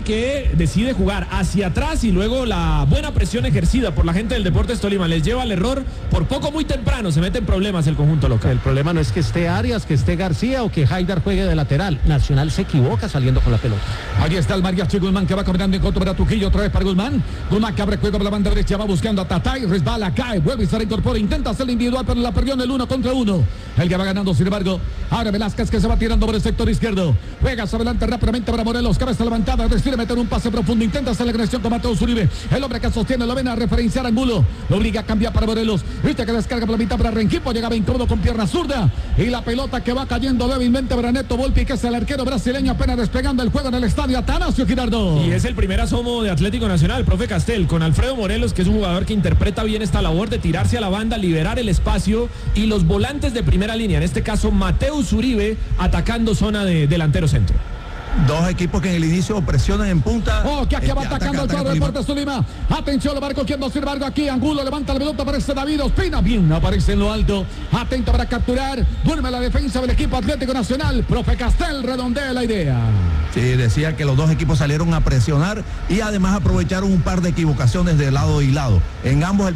que decide jugar hacia atrás y luego la buena presión ejercida por la gente del Deportes Tolima les lleva al error. Por poco muy temprano se mete en problemas el conjunto local. El problema no es que esté Arias, que esté García o que Haidar juegue de lateral. Nacional se equivoca saliendo con la pelota. Allí está el Mariachi Guzmán que va caminando en contra para Trujillo, otra vez para Guzmán. Guzmán que abre juego por la banda derecha, va buscando a Tatay, resbala, cae, vuelve y se reincorpora, intenta hacer la individual, pero la perdió en el 1 contra 1. El que va ganando, sin embargo, ahora Velázquez que se va tirando por el sector izquierdo. Juega hacia adelante rápidamente para Morelos, cabeza levantada, decide meter un pase profundo, intenta hacer la conexión con Mateo Uribe. El hombre que sostiene, lo ven a referenciar Angulo, lo obliga a cambiar para Morelos. Viste que descarga por la mitad para Renquipo, llegaba incómodo con pierna zurda. Y la pelota que va cayendo débilmente para Neto Volpi, que es el arquero brasileño, apenas despegando el juego en el estadio Atanasio Girardot. Y es el primer asomo de Atlético Nacional, profe Castel, con Alfredo Morelos, que es un jugador que interpreta bien esta labor de tirarse a la banda, liberar el espacio, y los volantes de primera línea, en este caso Mateo Uribe, atacando zona de delantero centro. Dos equipos que en el inicio presionan en punta. Que aquí va atacando el cuadro de Deportes Tolima. Atención, lo va recogiendo, sin embargo, aquí Angulo levanta la pelota, aparece David Ospina. Bien, aparece en lo alto. Atento para capturar. Duerme la defensa del equipo Atlético Nacional. Profe Castel redondea la idea. Sí, decía que los dos equipos salieron a presionar y además aprovecharon un par de equivocaciones de lado y lado. En ambos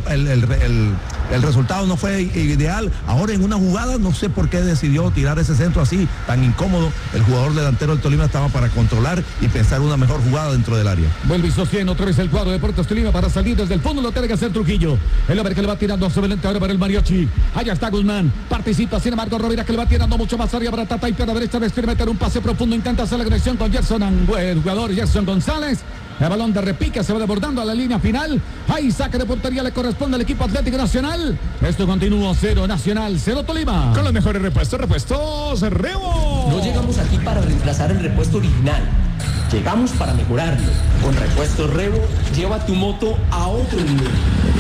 el resultado no fue ideal. Ahora en una jugada no sé por qué decidió tirar ese centro así, tan incómodo. El jugador delantero del Tolima estaba para controlar y pensar una mejor jugada dentro del área. Vuelve y sostiene otra vez el cuadro de Deportes Tolima para salir desde el fondo, lo tiene que hacer Trujillo. El hombre que le va tirando a sobreviviente ahora para el Mariachi. Allá está Guzmán, participa, sin embargo Rovira que le va tirando mucho más arriba para Tatay, pierna derecha, decide meter un pase profundo, intenta hacer la conexión con Gerson, el jugador Gerson González. El balón de repique se va desbordando a la línea final. Ahí saque de portería, le corresponde al equipo Atlético Nacional. Esto continúa 0 Nacional, 0 Tolima. Con los mejores repuestos Rebo. No llegamos aquí para reemplazar el repuesto original. Llegamos para mejorarlo. Con Repuestos Rebo, lleva tu moto a otro nivel.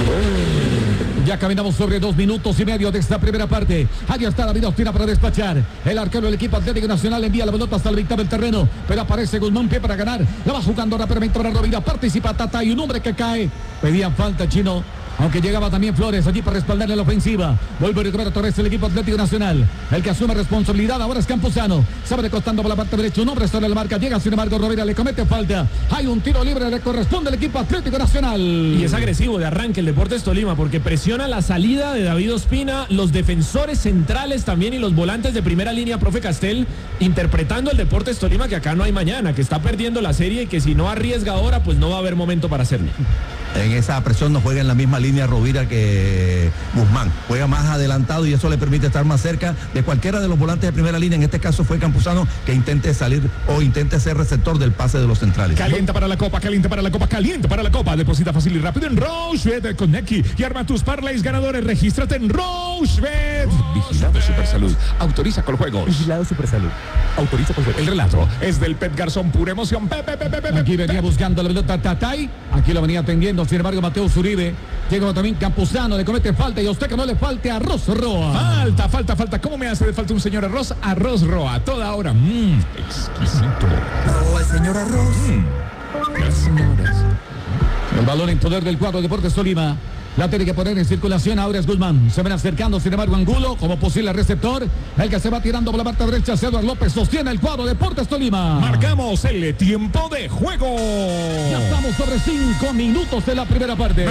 Ya caminamos sobre 2 minutos y medio de esta primera parte. Allí está David Ospina para despachar. El arquero del equipo Atlético Nacional envía la pelota hasta la mitad del terreno, pero aparece Guzmán, pie para ganar. La va jugando rápidamente para Rovira. Participa Tata y un hombre que cae. Pedían falta, Chino. Aunque llegaba también Flores allí para respaldarle la ofensiva. Vuelve a recuperar Torres el equipo Atlético Nacional. El que asume responsabilidad ahora es Campuzano. Se va recostando por la parte derecha. Un hombre sobre la marca. Llega sin embargo Rovira, le comete falta. Hay un tiro libre, le corresponde al equipo Atlético Nacional. Y es agresivo de arranque el Deportes Tolima porque presiona la salida de David Ospina, los defensores centrales también y los volantes de primera línea, profe Castel, interpretando el Deportes Tolima que acá no hay mañana, que está perdiendo la serie y que si no arriesga ahora pues no va a haber momento para hacerlo. En esa presión no juega en la misma línea Rovira que Guzmán. Juega más adelantado y eso le permite estar más cerca de cualquiera de los volantes de primera línea. En este caso fue Campuzano que intente salir o intente ser receptor del pase de los centrales. Calienta para la copa, caliente para la copa, caliente para la copa. Deposita fácil y rápido en Rochebet con Neki y arma tus parlays ganadores. Regístrate en Rochebet. Vigilado Supersalud. Autoriza con juegos. Vigilado Supersalud. Autoriza con juegos. El relato es del Pet Garzón, pura emoción. Aquí venía buscando la pelota Tatay. Aquí lo venía atendiendo. Sin embargo, Mateo Uribe. Llega también Campuzano, le comete falta y a usted que no le falte arroz Roa. Falta. ¿Cómo me hace de falta un señor arroz? Arroz Roa. Toda hora. Exquisito. Roa, el señor arroz. Las señoras. El balón en poder del cuadro de Deportes Tolima. La tiene que poner en circulación, ahora es Guzmán. Se ven acercando, sin embargo, Angulo como posible receptor. El que se va tirando por la parte derecha, Eduardo López, sostiene el cuadro de Deportes Tolima. Marcamos el tiempo de juego. Ya estamos sobre 5 minutos de la primera parte.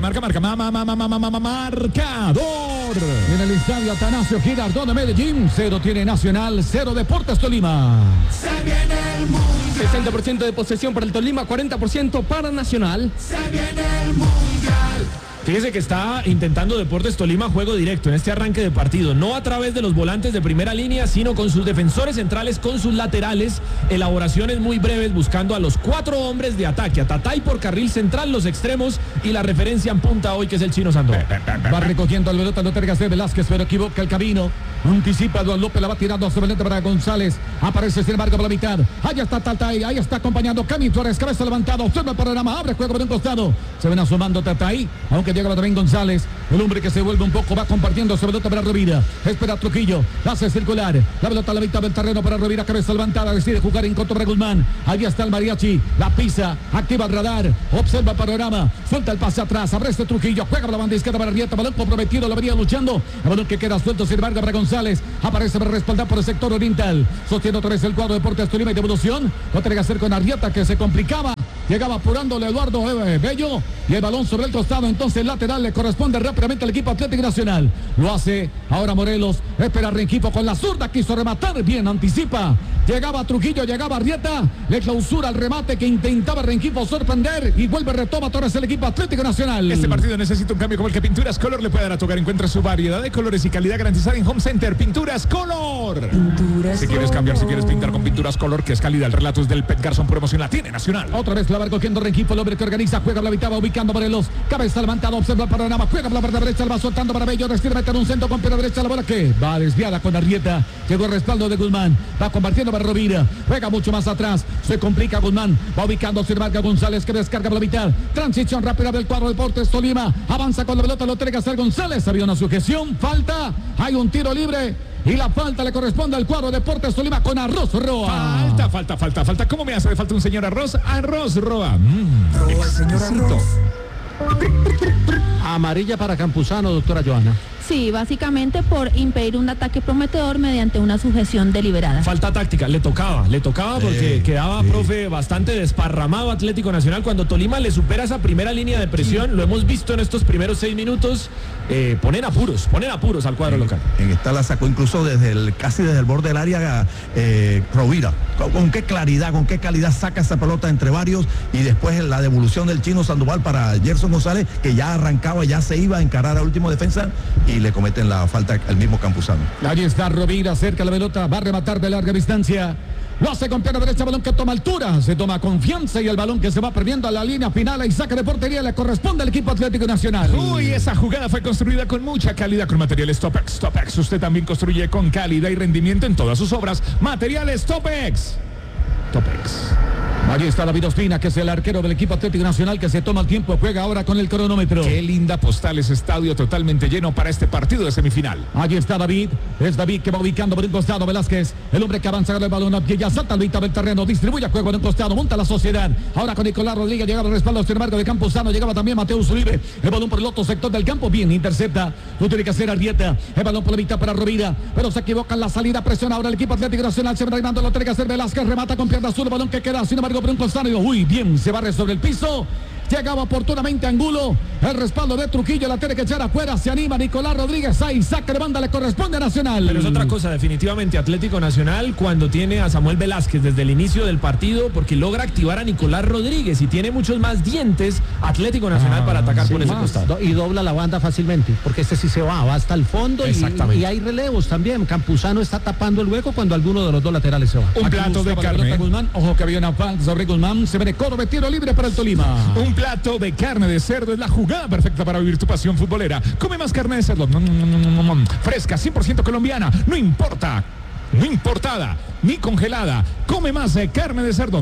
Marcador. En el estadio Atanasio Girardot de Medellín, 0 tiene Nacional, 0 Deportes Tolima. Se viene el mundial. 60% de posesión para el Tolima, 40% para Nacional. Se viene el mundial. Fíjese que está intentando Deportes Tolima juego directo en este arranque de partido, no a través de los volantes de primera línea, sino con sus defensores centrales, con sus laterales, elaboraciones muy breves, buscando a los 4 hombres de ataque, a Tatay por carril central, los extremos y la referencia en punta hoy que es el Chino Sandoval. Va recogiendo al pelota, no tiene que hacer Velázquez, pero equivoca el camino. Anticipa a Eduardo López, la va tirando a su volante para González. Aparece sin embargo por la mitad. Allá está Tatay, ahí está acompañando Camilo Flores, cabeza levantada, observa el panorama, abre juego por un costado. Se ven asomando Tatay, aunque llega también González. El hombre que se vuelve un poco, va compartiendo su pelota para Rovira. Espera Trujillo, la hace circular. La pelota a la mitad del terreno para Rovira, cabeza levantada, decide jugar en contra para Guzmán. Allí está el Mariachi, la pisa, activa el radar, observa el panorama, suelta el pase atrás, abre este Trujillo, juega por la banda izquierda para Arrieta, balón comprometido, lo venía luchando. El balón que queda suelto, sin embargo, para González. Aparece para respaldar por el sector oriental. Sostiene otra vez el cuadro de Deportes Tolima y devolución. Lo tiene que hacer con Arrieta, que se complicaba. llegaba apurándole Eduardo Bello y el balón sobre el costado, entonces lateral le corresponde rápidamente al equipo Atlético Nacional. Lo hace ahora Morelos, espera Rengifo con la zurda, quiso rematar, bien, anticipa. Llegaba Trujillo, llegaba Arrieta, le clausura el remate que intentaba Rengifo sorprender y vuelve, retoma Torres el equipo Atlético Nacional. Este partido necesita un cambio como el que Pinturas Color le puede dar a tu hogar. Encuentra su variedad de colores y calidad garantizada en Home Center. Pinturas Color. Si quieres cambiar, si quieres pintar con Pinturas Color, que es calidad, el relato es del Pet Garzón, por emoción la tiene Nacional. Otra vez la va cogiendo Rengifo, el hombre que organiza, juega la mitad, va ubicando Morelos, cabeza levantada, observa el panorama, juega por la parte derecha, va soltando para Bello, decide meter un centro con pierna derecha, la bola que va desviada con Arrieta, llegó el respaldo de Guzmán, va compartiendo para Rovira, juega mucho más atrás, se complica Guzmán, va ubicando, se marca González que descarga por la mitad, transición rápida del cuadro de Deportes Tolima, avanza con la pelota, lo tiene que hacer González, había una sujeción, falta, hay un tiro libre. Y la falta le corresponde al cuadro de Deportes Tolima con Arroz Roa. Falta. ¿Cómo me hace falta un señor Arroz? Arroz Roa. Roa, señor Arroz. Amarilla para Campuzano, doctora Joana. Sí, básicamente por impedir un ataque prometedor mediante una sujeción deliberada. Falta táctica, le tocaba porque quedaba, profe, bastante desparramado Atlético Nacional. Cuando Tolima le supera esa primera línea de presión, lo hemos visto en estos primeros 6 minutos, ponen apuros al cuadro local. En esta la sacó incluso casi desde el borde del área Rovira. Con qué claridad, con qué calidad saca esa pelota entre varios, y después la devolución del Chino Sandoval para Gerson González, que ya arrancaba, ya se iba a encarar al último defensa y le cometen la falta al mismo Campuzano. Allí está Rovira, cerca de la pelota, va a rematar de larga distancia. Lo hace con pierna derecha, balón que toma altura, se toma confianza y el balón que se va perdiendo a la línea final y saque de portería le corresponde al equipo Atlético Nacional. Uy, esa jugada fue construida con mucha calidad con materiales Topex. Topex, usted también construye con calidad y rendimiento en todas sus obras. Materiales Topex. Topex. Allí está David Ospina, que es el arquero del equipo Atlético Nacional, que se toma el tiempo, juega ahora con el cronómetro. Qué linda postal, ese estadio totalmente lleno para este partido de semifinal. Allí está David, es David que va ubicando por un costado Velázquez, el hombre que avanza con el balón, ya salta al mitad del terreno, distribuye juego por un costado, monta la Sociedad, ahora con Nicolás Rodríguez, llegaba el respaldo, sin embargo, de Campuzano, llegaba también Mateus Uribe, el balón por el otro sector del campo, bien, intercepta, lo tiene que hacer Arrieta, el balón por la mitad para Rovira, pero se equivoca en la salida, presiona ahora el equipo Atlético Nacional, se va reinando, lo tiene que hacer Velázquez, remata con pierna azul, el balón que queda, sin embargo, por un costado, y bien, se barre sobre el piso. Llegaba oportunamente Angulo, el respaldo de Trujillo, la tiene que echar afuera, se anima Nicolás Rodríguez, ahí saque de banda, le corresponde a Nacional. Pero es otra cosa, definitivamente Atlético Nacional cuando tiene a Samuel Velázquez desde el inicio del partido, porque logra activar a Nicolás Rodríguez y tiene muchos más dientes Atlético Nacional para atacar por ese costado. Y dobla la banda fácilmente, porque este sí se va hasta el fondo y hay relevos también. Campuzano está tapando el hueco cuando alguno de los dos laterales se va. Un plato de carne. Guzmán, ojo que había una falta sobre Guzmán, se ve de Córdoba, tiro libre para el Tolima. Un plato de carne de cerdo es la jugada perfecta para vivir tu pasión futbolera. Come más carne de cerdo. Fresca, 100% colombiana. No importa. No importada, ni congelada. Come más carne de cerdo.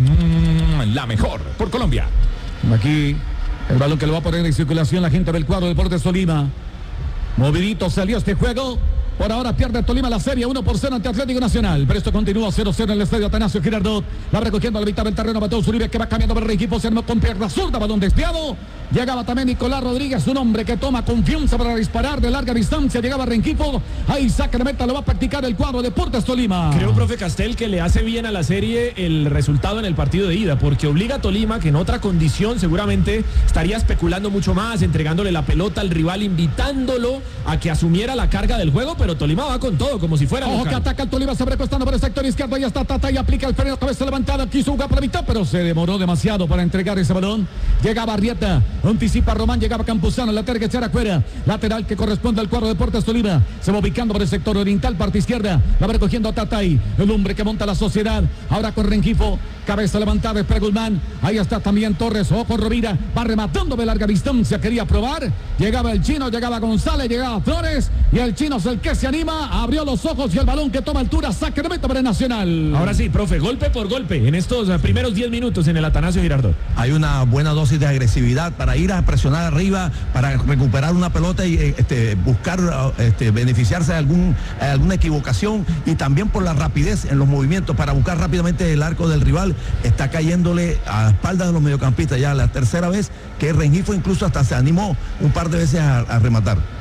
La mejor por Colombia. Aquí el balón que lo va a poner en circulación la gente del cuadro de Deportes Tolima. Movidito salió este juego. Por ahora pierde Tolima la serie 1-0 ante Atlético Nacional. Pero esto continúa 0-0 en el estadio Atanasio Girardot. Va recogiendo a la mitad del terreno Mateus Uribe, que va cambiando por el equipo. Se armó con pierna zurda, balón desviado. Llegaba también Nicolás Rodríguez, un hombre que toma confianza para disparar de larga distancia. Llegaba Rengifo. Ahí saca de meta, lo va a practicar el cuadro de Deportes Tolima. Creo, profe Castel, que le hace bien a la serie el resultado en el partido de ida, porque obliga a Tolima, que en otra condición seguramente estaría especulando mucho más, entregándole la pelota al rival, invitándolo a que asumiera la carga del juego, pero Tolima va con todo, como si fuera ojo local. Que ataca el Tolima, se recostando por el sector izquierdo, ya está Tata y aplica el freno, cabeza levantada, quiso jugar por la mitad, pero se demoró demasiado para entregar ese balón. Llegaba Arrieta, anticipa Román, llegaba Campuzano, la tiene que echar afuera, lateral que corresponde al cuadro de Deportes Tolima, se va ubicando por el sector oriental, parte izquierda, la va recogiendo a Tatay, el hombre que monta la Sociedad, ahora con Rengifo, cabeza levantada, espera Guzmán, ahí está también Torres, ojo Rovira, va rematando de larga distancia, quería probar, llegaba el Chino, llegaba González, llegaba Flores, y el Chino es el que se anima, abrió los ojos y el balón que toma altura, saque de meta para el Nacional. Ahora sí, profe, golpe por golpe en estos primeros 10 minutos en el Atanasio Girardot. Hay una buena dosis de agresividad para ir a presionar arriba, para recuperar una pelota y buscar beneficiarse de alguna equivocación, y también por la rapidez en los movimientos para buscar rápidamente el arco del rival. Está cayéndole a espaldas de los mediocampistas ya la tercera vez que Rengifo incluso hasta se animó un par de veces a rematar.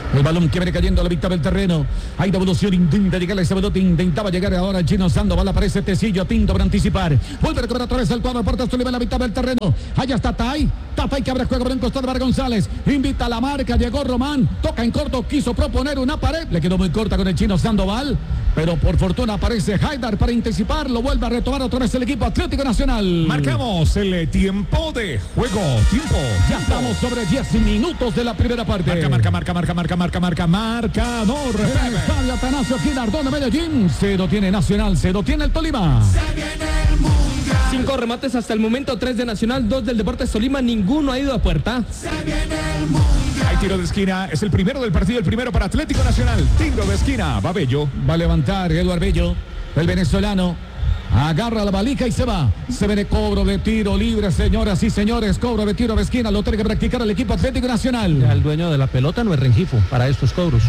El balón que viene cayendo a la mitad del terreno. Hay devolución, intenta llegar a ese pelota, intentaba llegar ahora el chino Sandoval, aparece Tecillo, Tinto para anticipar. Vuelve a recuperar otra vez el cuadro de Deportes Tolima en la mitad del terreno. Allá está Tatay que abre juego por un costado para González. Invita a la marca, llegó Román, toca en corto, quiso proponer una pared, le quedó muy corta con el chino Sandoval. Pero por fortuna aparece Haidar para anticipar, lo vuelve a retomar otra vez el equipo Atlético Nacional. Marcamos el tiempo de juego. Ya estamos sobre 10 minutos de la primera parte. Marcador. Estadio Atanasio Girardot de Medellín. Cero tiene Nacional, cero tiene el Tolima. 5 remates hasta el momento, 3 de Nacional, 2 del Deportes Tolima, ninguno ha ido a puerta. Hay tiro de esquina, es el primero del partido, el primero para Atlético Nacional. Tiro de esquina, va Bello. Va a levantar Eduardo Bello, el venezolano. Agarra la valija y se va. Se viene cobro de tiro libre, señoras y señores. Cobro de tiro de esquina, lo tiene que practicar el equipo Atlético Nacional. Ya el dueño de la pelota no es Rengifo para estos cobros.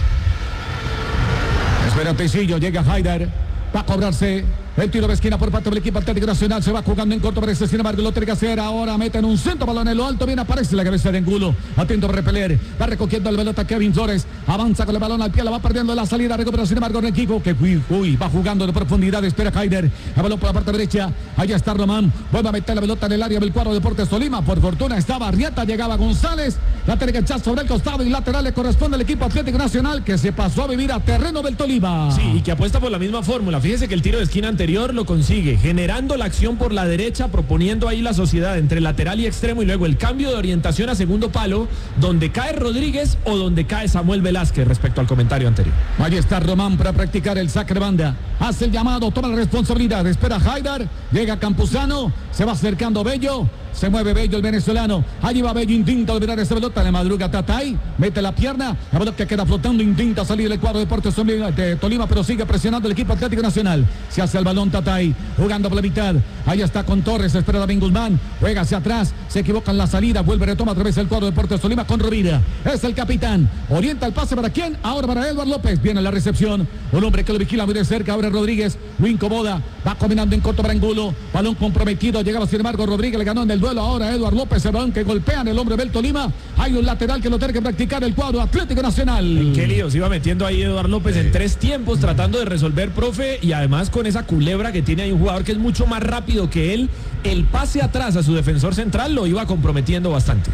Espera Tecillo, llega Haidar. Va a cobrarse el tiro de esquina por parte del equipo Atlético Nacional. Se va jugando en corto, parece, sin embargo, lo tiene que hacer. Ahora meten un centro, balón en lo alto. Bien aparece la cabeza de Angulo. Atento a repeler. Va recogiendo el pelota Kevin Flores. Avanza con el balón al pie, la va perdiendo la salida. Recupera, sin embargo, Renquico, que va jugando de profundidad. Espera Haider. El balón por la parte derecha. Allá está Román. Vuelve a meter la pelota en el área del cuadro Deportes Tolima. Por fortuna estaba Arrieta, llegaba González. La tiene que echar sobre el costado y lateral le corresponde al equipo Atlético Nacional, que se pasó a vivir a terreno del Tolima. Sí, y que apuesta por la misma fórmula. Fíjese que el tiro de esquina anterior lo consigue, generando la acción por la derecha, proponiendo ahí la sociedad entre lateral y extremo, y luego el cambio de orientación a segundo palo, donde cae Rodríguez o donde cae Samuel Velázquez, respecto al comentario anterior. Ahí está Román para practicar el saque de banda. Hace el llamado, toma la responsabilidad. Espera Haidar, llega Campuzano, se va acercando Bello. Se mueve Bello, el venezolano. Allí va Bello, intenta liberar esa pelota. Le madruga Tatay, mete la pierna. La pelota que queda flotando, intenta salir del cuadro de Deportes Tolima, pero sigue presionando el equipo Atlético Nacional. Se hace el balón Tatay, jugando por la mitad. Ahí está con Torres, espera David Guzmán. Juega hacia atrás, se equivoca en la salida. Vuelve, retoma a través del cuadro de Deportes Tolima con Rovira. Es el capitán. Orienta el pase para quién. Ahora para Eduardo López. Viene la recepción. Un hombre que lo vigila muy de cerca. Ahora Rodríguez. Lo incomoda. Va combinando en corto para Angulo. Balón comprometido. Llegaba sin embargo Rodríguez. Le ganó en el duelo ahora Eduardo López. El balón que golpean el hombre del Tolima. Hay un lateral que lo tiene que practicar el cuadro Atlético Nacional. ¿En qué lío? Se iba metiendo ahí Eduardo López en 3 tiempos tratando de resolver, profe, y además con esa culebra que tiene ahí un jugador que es mucho más rápido que él. El pase atrás a su defensor central lo iba comprometiendo bastante.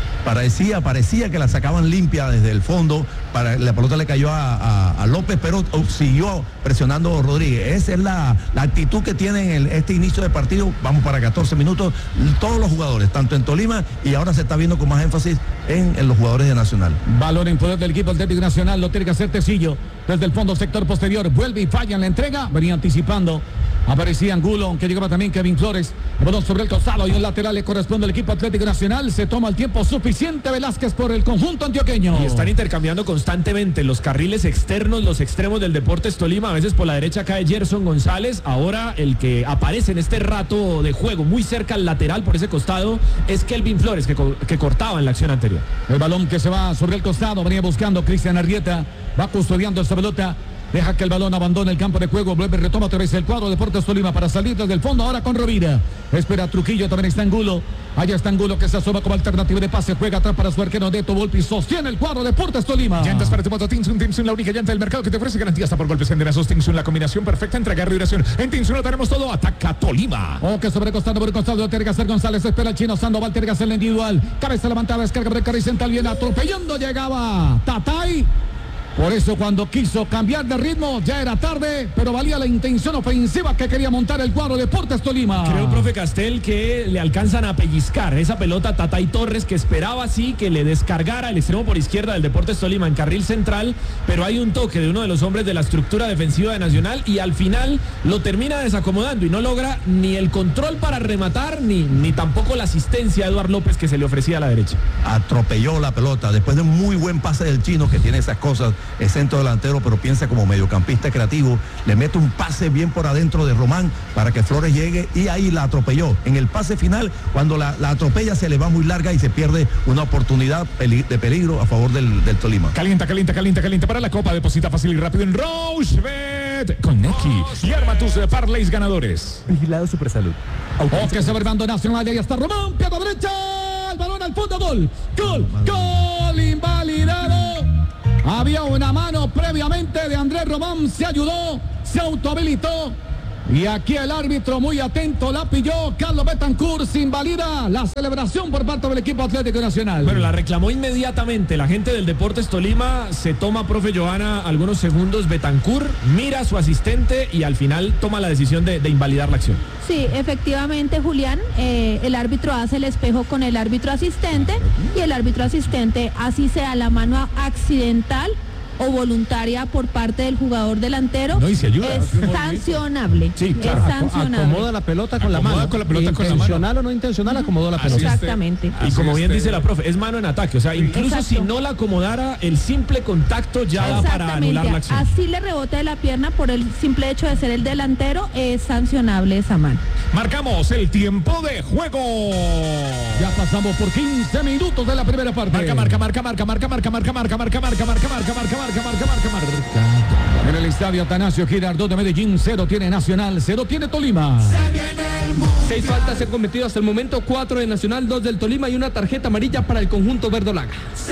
Parecía que la sacaban limpia desde el fondo, la pelota le cayó a López, pero siguió presionando a Rodríguez. Esa es la actitud que tienen en este inicio de partido. Vamos para 14 minutos, todos los jugadores, tanto en Tolima y ahora se está viendo con más énfasis en los jugadores de Nacional. Balón en poder del equipo Atlético Nacional, lo tiene que hacer Tecillo desde el fondo, sector posterior, vuelve y falla en la entrega, venía anticipando. Aparecía Angulo, aunque llegaba también Kevin Flores. El balón sobre el costado y un lateral le corresponde al equipo Atlético Nacional. Se toma el tiempo suficiente Velázquez por el conjunto antioqueño. Y están intercambiando constantemente los carriles externos, los extremos del Deportes Tolima. A veces por la derecha cae Gerson González. Ahora el que aparece en este rato de juego muy cerca al lateral por ese costado es Kelvin Flores, que cortaba en la acción anterior. El balón que se va sobre el costado, venía buscando Cristian Arrieta. Va custodiando esta pelota. Deja que el balón abandone el campo de juego. Vuelve, retoma otra vez el cuadro Deportes Tolima para salir desde el fondo. Ahora con Rovira. Espera Trujillo, también está Angulo. Allá está Angulo que se asoma como alternativa de pase. Juega atrás para su arquero Neto Volpi. Sostiene el cuadro Deportes Tolima. Llantas para tu moto Tinsun, la única llanta del mercado que te ofrece garantía hasta por golpes enderezos. Tinsun, la combinación perfecta entre agarre y duración. En Tinsun lo tenemos todo. Ataca Tolima. Que sobrecostando por el costado de Tergacer González. Espera el chino Sandoval. Tergacer la individual. Cabeza levantada, descarga por el carril central. Bien atropellando. Llegaba Tatay. Por eso cuando quiso cambiar de ritmo ya era tarde, pero valía la intención ofensiva que quería montar el cuadro Deportes Tolima. Creo, profe Castel, que le alcanzan a pellizcar esa pelota a Tatay Torres, que esperaba así que le descargara el extremo por izquierda del Deportes Tolima en carril central, pero hay un toque de uno de los hombres de la estructura defensiva de Nacional y al final lo termina desacomodando y no logra ni el control para rematar ni tampoco la asistencia a Eduardo López que se le ofrecía a la derecha. Atropelló la pelota después de un muy buen pase del chino que tiene esas cosas. Es centro delantero, pero piensa como mediocampista creativo. Le mete un pase bien por adentro de Román para que Flores llegue y ahí la atropelló. En el pase final, cuando la atropella, se le va muy larga y se pierde una oportunidad de peligro a favor del Tolima. Calienta para la Copa. Deposita fácil y rápido en Rochebet con Neki y arma tus parlays ganadores. Vigilado Supersalud. Que se va armando Nacional. Ahí está Román, pierna derecha. El balón al fondo, gol. Gol invalidado. Había una mano previamente de Andrés Román, se ayudó, se autohabilitó. Y aquí el árbitro muy atento, la pilló, Carlos Betancourt, se invalida la celebración por parte del equipo Atlético Nacional. Bueno, la reclamó inmediatamente la gente del Deportes Tolima, se toma, profe Johanna, algunos segundos Betancourt, mira a su asistente y al final toma la decisión de invalidar la acción. Sí, efectivamente, Julián, el árbitro hace el espejo con el árbitro asistente y el árbitro asistente, así sea la mano accidental o voluntaria por parte del jugador delantero, no, y se ayuda, es sancionable. Sí, claro. Es sancionable. Acomoda la pelota con la mano. Con la pelota con la mano. Intencional o no intencional, acomodó la pelota. Exactamente. Y como bien dice la profe, es mano en ataque, o sea, incluso Exacto. si no la acomodara, el simple contacto ya da para anular la acción. Así le rebota de la pierna por el simple hecho de ser el delantero, es sancionable esa mano. Marcamos el tiempo de juego. Ya pasamos por 15 minutos de la primera parte. Marca. En el estadio Atanasio Girardot de Medellín, 0 tiene Nacional, 0 tiene Tolima. 6 faltas se han cometido hasta el momento, 4 de Nacional, 2 del Tolima y una tarjeta amarilla para el conjunto verdolaga.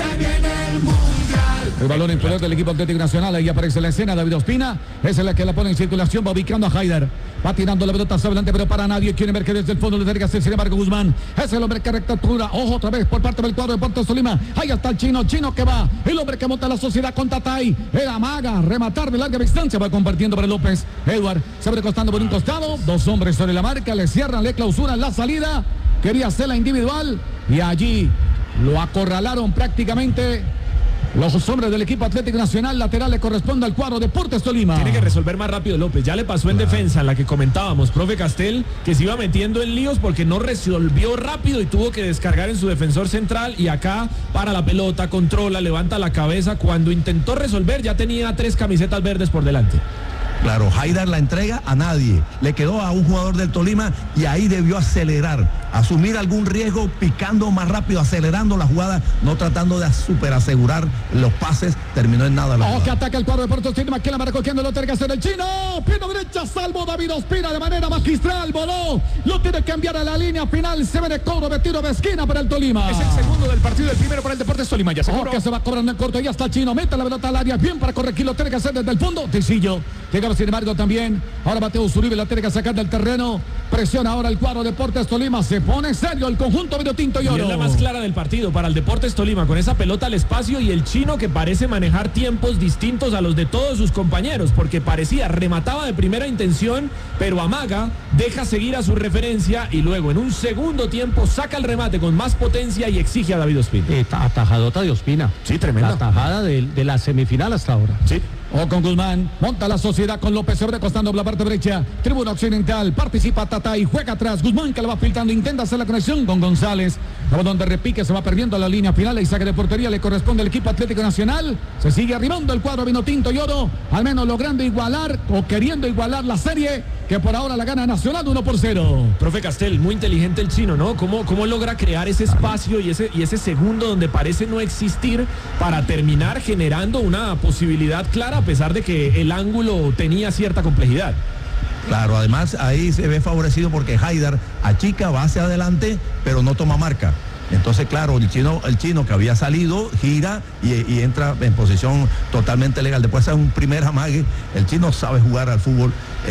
El balón en poder del equipo Atlético Nacional, ahí aparece la escena, David Ospina, esa es la que la pone en circulación, va ubicando a Haider, va tirando la pelota hacia adelante, pero para nadie, quiere ver que desde el fondo le entrega, sin embargo Guzmán, es el hombre que recaptura, ojo otra vez por parte del cuadro de Deportes Tolima, ahí está el chino que va, el hombre que monta la sociedad con Tatay, el amaga, rematar de larga distancia, va compartiendo para López, Edward, se abre costando por un costado, 2 hombres sobre la marca, le cierran, le clausuran la salida, quería hacerla individual, y allí lo acorralaron prácticamente. Los hombres del equipo Atlético Nacional, lateral le corresponde al cuadro Deportes Tolima. Tiene que resolver más rápido López. Ya le pasó en defensa, la que comentábamos, profe Castel, que se iba metiendo en líos porque no resolvió rápido y tuvo que descargar en su defensor central. Y acá para la pelota, controla, levanta la cabeza. Cuando intentó resolver ya tenía 3 camisetas verdes por delante. Claro, Haider la entrega a nadie, le quedó a un jugador del Tolima y ahí debió acelerar, asumir algún riesgo, picando más rápido, acelerando la jugada, no tratando de super asegurar los pases, terminó en nada la jugada. Que ataca el cuadro de Deportes Tolima, que la va recogiendo, lo tiene que hacer el chino, pierna derecha, salvo David Ospina de manera magistral, voló, lo tiene que enviar a la línea final, se ve de cobro de tiro de esquina para el Tolima. Es el segundo del partido, el primero para el Deportes Tolima, ya se cobró. Que se va cobrando en corto, ya está el chino, mete la pelota al área, bien para corregir, lo tiene que hacer desde el fondo, Tecillo, llega sin embargo también, ahora Mateo Zuribe la tiene que sacar del terreno, presiona ahora el cuadro Deportes Tolima, se pone serio el conjunto vinotinto y oro. Y es la más clara del partido para el Deportes Tolima, con esa pelota al espacio y el chino que parece manejar tiempos distintos a los de todos sus compañeros, porque parecía, remataba de primera intención, pero amaga, deja seguir a su referencia y luego en un segundo tiempo saca el remate con más potencia y exige a David Ospina. Atajadota de Ospina. Sí, tremenda. La tajada de la semifinal hasta ahora. Sí. O con Guzmán, monta la sociedad con López sobre costando por la parte derecha, tribuna occidental, participa Tatay, juega atrás, Guzmán que la va filtrando, intenta hacer la conexión con González, donde repique, se va perdiendo la línea final y saque de portería, le corresponde al equipo Atlético Nacional, se sigue arrimando el cuadro vinotinto y oro, al menos logrando igualar o queriendo igualar la serie, que por ahora la gana Nacional 1-0. Profe Castel, muy inteligente el chino, ¿no? ¿Cómo logra crear ese espacio y ese segundo donde parece no existir para terminar generando una posibilidad clara, a pesar de que el ángulo tenía cierta complejidad? Claro, además ahí se ve favorecido porque Haider achica, va hacia adelante, pero no toma marca. Entonces, claro, el chino que había salido, gira y entra en posición totalmente legal. Después hace un primer amague, el chino sabe jugar al fútbol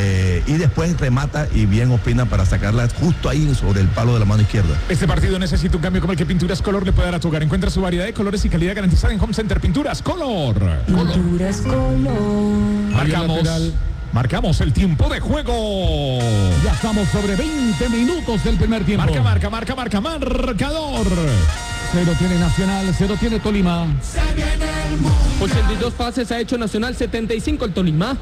y después remata y bien Ospina para sacarla justo ahí sobre el palo de la mano izquierda. Este partido necesita un cambio como el que Pinturas Color le puede dar a tu hogar. Encuentra su variedad de colores y calidad garantizada en Home Center. Pinturas Color. Pinturas Color. Marcamos el tiempo de juego. Ya estamos sobre 20 minutos del primer tiempo. Marcador. 0 tiene Nacional, 0 tiene Tolima. 82 pases ha hecho Nacional, 75 el Tolima.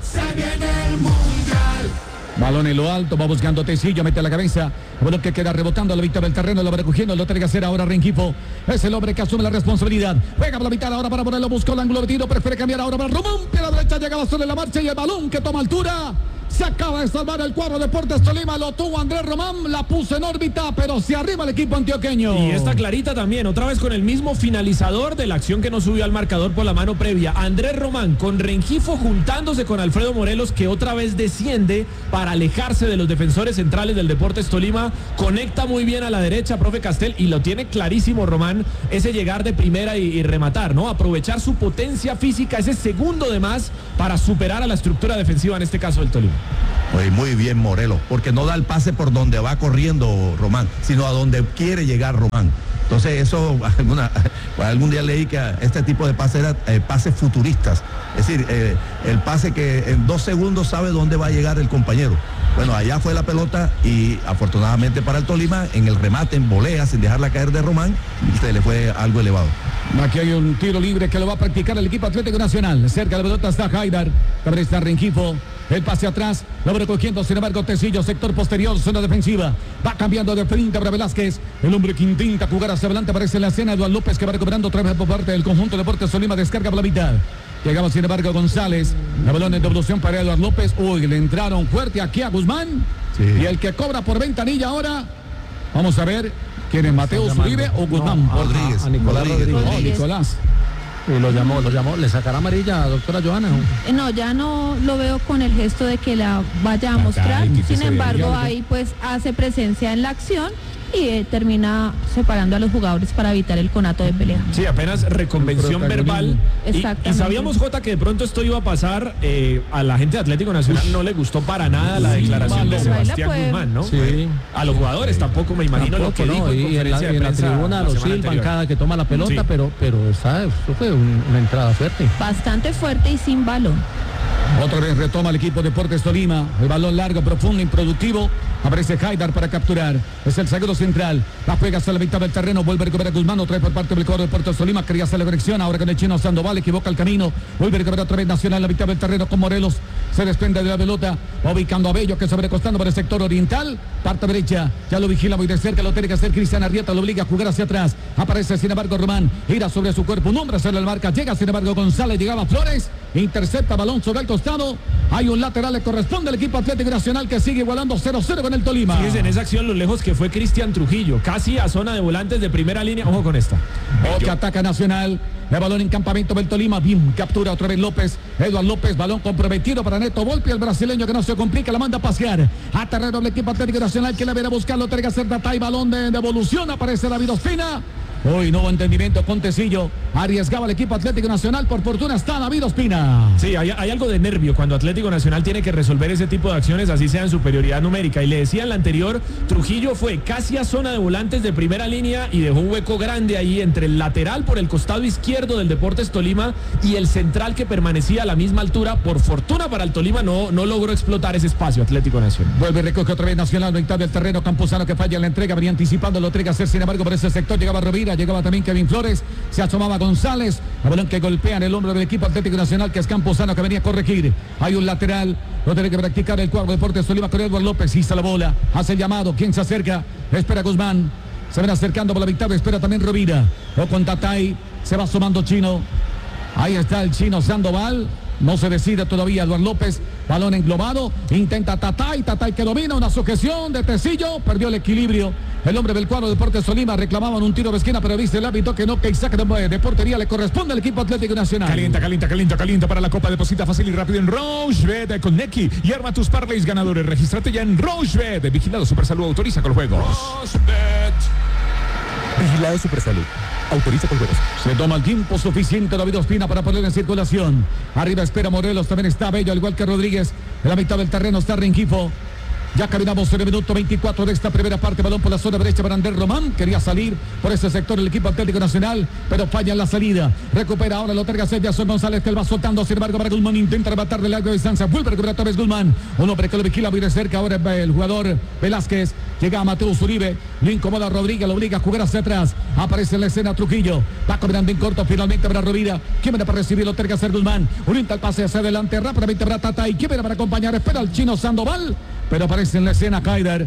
Balón en lo alto, va buscando Tecillo, mete la cabeza. Bueno, que queda rebotando a la mitad del terreno, lo va recogiendo, lo tiene que hacer ahora Rengifo. Es el hombre que asume la responsabilidad. Juega por la mitad ahora para ponerlo, buscó el ángulo de tiro, prefiere cambiar ahora para Román, que a la derecha llegaba sobre la marcha y el balón que toma altura. Se acaba de salvar el cuadro Deportes Tolima. Lo tuvo Andrés Román. La puso en órbita, pero se arriba el equipo antioqueño. Y esta clarita también, otra vez con el mismo finalizador de la acción que no subió al marcador por la mano previa. Andrés Román con Rengifo juntándose con Alfredo Morelos, que otra vez desciende para alejarse de los defensores centrales del Deportes Tolima. Conecta muy bien a la derecha, profe Castel, y lo tiene clarísimo Román, ese llegar de primera y rematar, ¿no? Aprovechar su potencia física, ese segundo de más para superar a la estructura defensiva, en este caso del Tolima. Muy bien Morelos, porque no da el pase por donde va corriendo Román, sino a donde quiere llegar Román. Entonces eso, algún día leí que este tipo de pases eran pases futuristas. Es decir, el pase que en 2 segundos sabe dónde va a llegar el compañero. Bueno, allá fue la pelota y afortunadamente para el Tolima, en el remate, en volea, sin dejarla caer de Román, se le fue algo elevado. Aquí hay un tiro libre que lo va a practicar el equipo Atlético Nacional. Cerca de la pelota está Haidar, también está Rengifo. El pase atrás, lo va recogiendo, sin embargo, Tecillo, sector posterior, zona defensiva. Va cambiando de frente para Velázquez. El hombre que intenta jugar hacia adelante, aparece en la escena Eduardo López, que va recuperando otra vez por parte del conjunto Deportes Tolima, descarga por la mitad. Llegaba, sin embargo, González. La balón en devolución para Eduardo López. Uy, le entraron fuerte aquí a Guzmán. Sí. Y el que cobra por ventanilla ahora, vamos a ver quién es, Mateo Uribe o Guzmán. No, Rodríguez. A Nicolás Rodríguez. No, Nicolás. Y lo llamó, ¿le sacará amarilla, doctora Johanna? No, ya no lo veo con el gesto de que la vaya a mostrar. Sin embargo, ahí pues hace presencia en la acción y termina separando a los jugadores para evitar el conato de pelea. Sí, apenas reconvención verbal. Exactamente. Y sabíamos, Jota, que de pronto esto iba a pasar. A la gente de Atlético Nacional no le gustó para nada la declaración de Sebastián Guzmán, ¿no? Sí. A los jugadores tampoco, me imagino, lo que dijo y en la tribuna lo silban cada que toma la pelota, sí. pero eso fue una entrada fuerte. Bastante fuerte y sin balón. Otra vez retoma el equipo Deportes Tolima. El balón largo, profundo, improductivo. Aparece Haidar para capturar. Es el zaguero central. La juega hasta la mitad del terreno. Vuelve a recuperar Guzmán. Otra vez por parte del cuadro de Deportes Tolima. Quería hacer la conexión. Ahora con el chino Sandoval. Equivoca el camino. Vuelve a recuperar otra vez Nacional en la mitad del terreno con Morelos. Se desprende de la pelota. Ubicando a Bello, que sobrecostando por el sector oriental. Parte derecha. Ya lo vigila muy de cerca. Lo tiene que hacer Cristian Arrieta. Lo obliga a jugar hacia atrás. Aparece sin embargo Román. Gira sobre su cuerpo. Un hombre hacia la marca. Llega sin embargo González. Llegaba Flores. Intercepta balón sobre el costado. Hay un lateral, le corresponde al equipo Atlético Nacional, que sigue igualando 0-0 con el Tolima. Fíjense en esa acción lo lejos que fue Cristian Trujillo, casi a zona de volantes de primera línea. Ojo con esta. Que ataca Nacional. El balón en campamento del Tolima. Bien, captura otra vez López. Eduardo López, balón comprometido para Neto Volpi, el brasileño que no se complica, la manda a pasear. A terreno del equipo Atlético Nacional, que la verá buscarlo, tiene que hacer Tatay, balón de devolución, aparece David Ospina. Hoy nuevo entendimiento con Tecillo. Arriesgaba el equipo Atlético Nacional. Por fortuna está David Ospina. Sí, hay algo de nervio cuando Atlético Nacional tiene que resolver ese tipo de acciones, así sea en superioridad numérica. Y le decía en la anterior, Trujillo fue casi a zona de volantes de primera línea y dejó un hueco grande ahí entre el lateral por el costado izquierdo del Deportes Tolima y el central que permanecía a la misma altura. Por fortuna para el Tolima no logró explotar ese espacio Atlético Nacional. Vuelve y recoge otra vez Nacional, mitad del terreno. Campuzano que falla en la entrega, venía anticipando, lo tiene que hacer sin embargo por ese sector. Llegaba Rovira. Llegaba también Kevin Flores, se asomaba González, el balón que golpea en el hombro del equipo Atlético Nacional, que es Campuzano, que venía a corregir. Hay un lateral, lo tiene que practicar el cuadro Deportes Tolima con Eduardo López, hizo la bola, hace el llamado, ¿quién se acerca? Espera Guzmán, se ven acercando por la mitad, espera también Rovira, o con Tatay, se va sumando Chino, ahí está el chino Sandoval. No se decide todavía Eduardo López. Balón englobado. Intenta Tatay que domina. Una sujeción de Tecillo. Perdió el equilibrio. El hombre del cuadro de Deportes Tolima reclamaban un tiro de esquina, pero viste el árbitro que no, que saque de portería le corresponde al equipo Atlético Nacional. Calienta para la Copa. Deposita fácil y rápido en Rochebet con Neki y arma tus parlays ganadores. Regístrate ya en Rochebet. Vigilado Supersalud, autoriza con los juegos. Rochebet. Vigilado Supersalud. Autoriza con juegos. Se toma el tiempo suficiente David Ospina para poner en circulación. Arriba espera Morelos, también está Bello, al igual que Rodríguez. En la mitad del terreno está Rengifo. Ya caminamos en el minuto 24 de esta primera parte. Balón por la zona derecha para Andrés Román. Quería salir por ese sector el equipo Atlético Nacional, pero falla en la salida. Recupera ahora, lo terga Jason González, que él va soltando. Sin embargo, para Guzmán intenta rematar de larga distancia. Vuelve a recuperar otra vez Guzmán. Un hombre que lo vigila muy de cerca. Ahora el jugador Velázquez. Llega a Mateo Uribe. Lo incomoda a Rodríguez. Lo obliga a jugar hacia atrás. Aparece en la escena Trujillo. Va combinando en corto finalmente para Rovira. ¿Quién viene para recibir? Lo terga Guzmán. Orienta el pase hacia adelante. Rápidamente para Tatay. ¿Quién viene para acompañar? Espera al chino Sandoval. Pero aparece en la escena Haidar.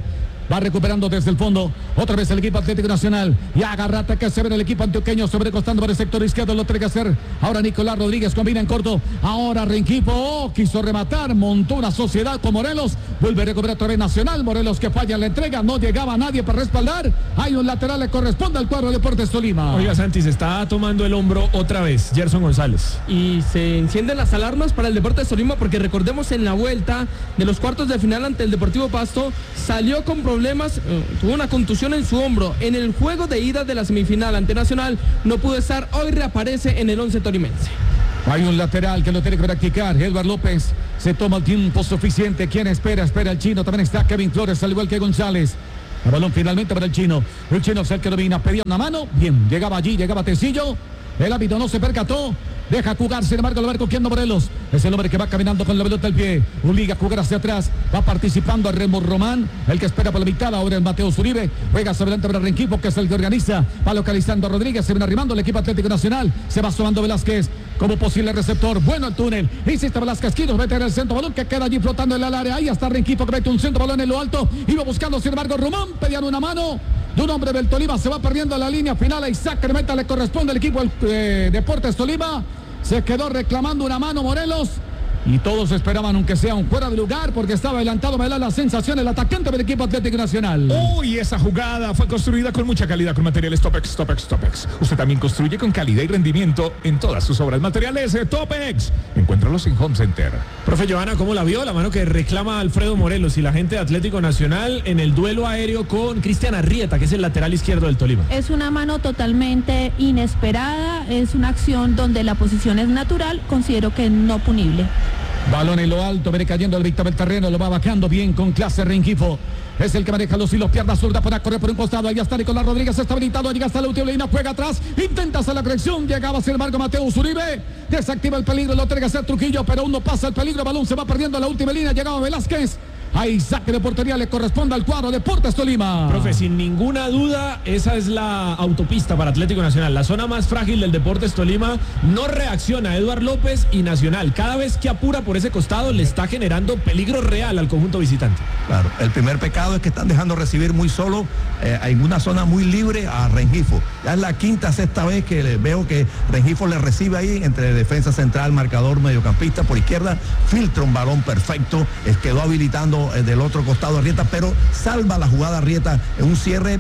Va recuperando desde el fondo. Otra vez el equipo Atlético Nacional. Y agarrate que se ve el equipo antioqueño sobrecostando por el sector izquierdo. Lo tiene que hacer ahora Nicolás Rodríguez. Combina en corto. Ahora Rengifo quiso rematar. Montó una sociedad con Morelos. Vuelve a recuperar otra vez Nacional. Morelos que falla en la entrega. No llegaba nadie para respaldar. Hay un lateral, le corresponde al cuadro de Deportes Tolima. Oiga, Santi, se está tomando el hombro otra vez Gerson González. Y se encienden las alarmas para el Deportes Tolima porque recordemos en la vuelta de los cuartos de final ante el Deportivo Pasto salió con problemas, tuvo una contusión en su hombro. En el juego de ida de la semifinal ante Nacional no pudo estar, hoy reaparece en el 11 tolimense. Hay un lateral que lo tiene que practicar. Edward López se toma el tiempo suficiente. ¿Quién espera? Espera el chino. También está Kevin Flores, al igual que González. El balón finalmente para el chino. El chino es el que domina. Pedía una mano. Bien, llegaba allí, llegaba Tecillo. El árbitro no se percató. Deja jugar, sin embargo, lo va recogiendo Morelos. Es el hombre que va caminando con la pelota al pie. Obliga a jugar hacia atrás. Va participando a Remo Román. El que espera por la mitad. Ahora el Mateo Zuribe. Juega hacia adelante para Rengifo, que es el que organiza. Va localizando a Rodríguez. Se viene arrimando el equipo Atlético Nacional. Se va sumando Velázquez como posible receptor. Bueno el túnel. Insiste Velázquez. Quiero meter el centro. Balón que queda allí flotando en el área. Ahí está Rengifo que mete un centro. Balón en lo alto. Iba buscando, sin embargo, Román. Pedían una mano de un hombre del Tolima. Se va perdiendo la línea final. A Isaac Cremeta le corresponde al equipo Deportes Tolima. Se quedó reclamando una mano Morelos. Y todos esperaban, aunque sea un fuera de lugar, porque estaba adelantado, me da la sensación, el atacante del equipo Atlético Nacional. Uy, esa jugada fue construida con mucha calidad, con materiales Topex. Usted también construye con calidad y rendimiento en todas sus obras. Materiales Topex. Encuéntralos en Home Center. Profe Johanna, ¿cómo la vio? La mano que reclama Alfredo Morelos y la gente de Atlético Nacional en el duelo aéreo con Cristian Arrieta, que es el lateral izquierdo del Tolima. Es una mano totalmente inesperada, es una acción donde la posición es natural, considero que no punible. Balón en lo alto, viene cayendo el Víctor del terreno, lo va bajando bien con clase Rengifo. Es el que maneja los hilos, pierna zurda para correr por un costado. Ahí está Nicolás Rodríguez, está habilitado, llega hasta la última línea, juega atrás, intenta hacer la corrección, llegaba sin embargo Mateo Zuribe, desactiva el peligro, lo tiene que hacer Trujillo, pero aún no pasa el peligro, el balón se va perdiendo a la última línea, llegaba Velázquez. Ahí saque de portería le corresponde al cuadro Deportes Tolima. Profe, sin ninguna duda, esa es la autopista para Atlético Nacional. La zona más frágil del Deportes Tolima. No reacciona Edward López y Nacional. Cada vez que apura por ese costado le está generando peligro real al conjunto visitante. Claro, el primer pecado es que están dejando recibir muy solo en una zona muy libre a Rengifo. Ya es la quinta, sexta vez que veo que Rengifo le recibe ahí entre defensa central, marcador, mediocampista por izquierda, filtra un balón perfecto, quedó habilitando del otro costado Arrieta, pero salva la jugada Arrieta en un cierre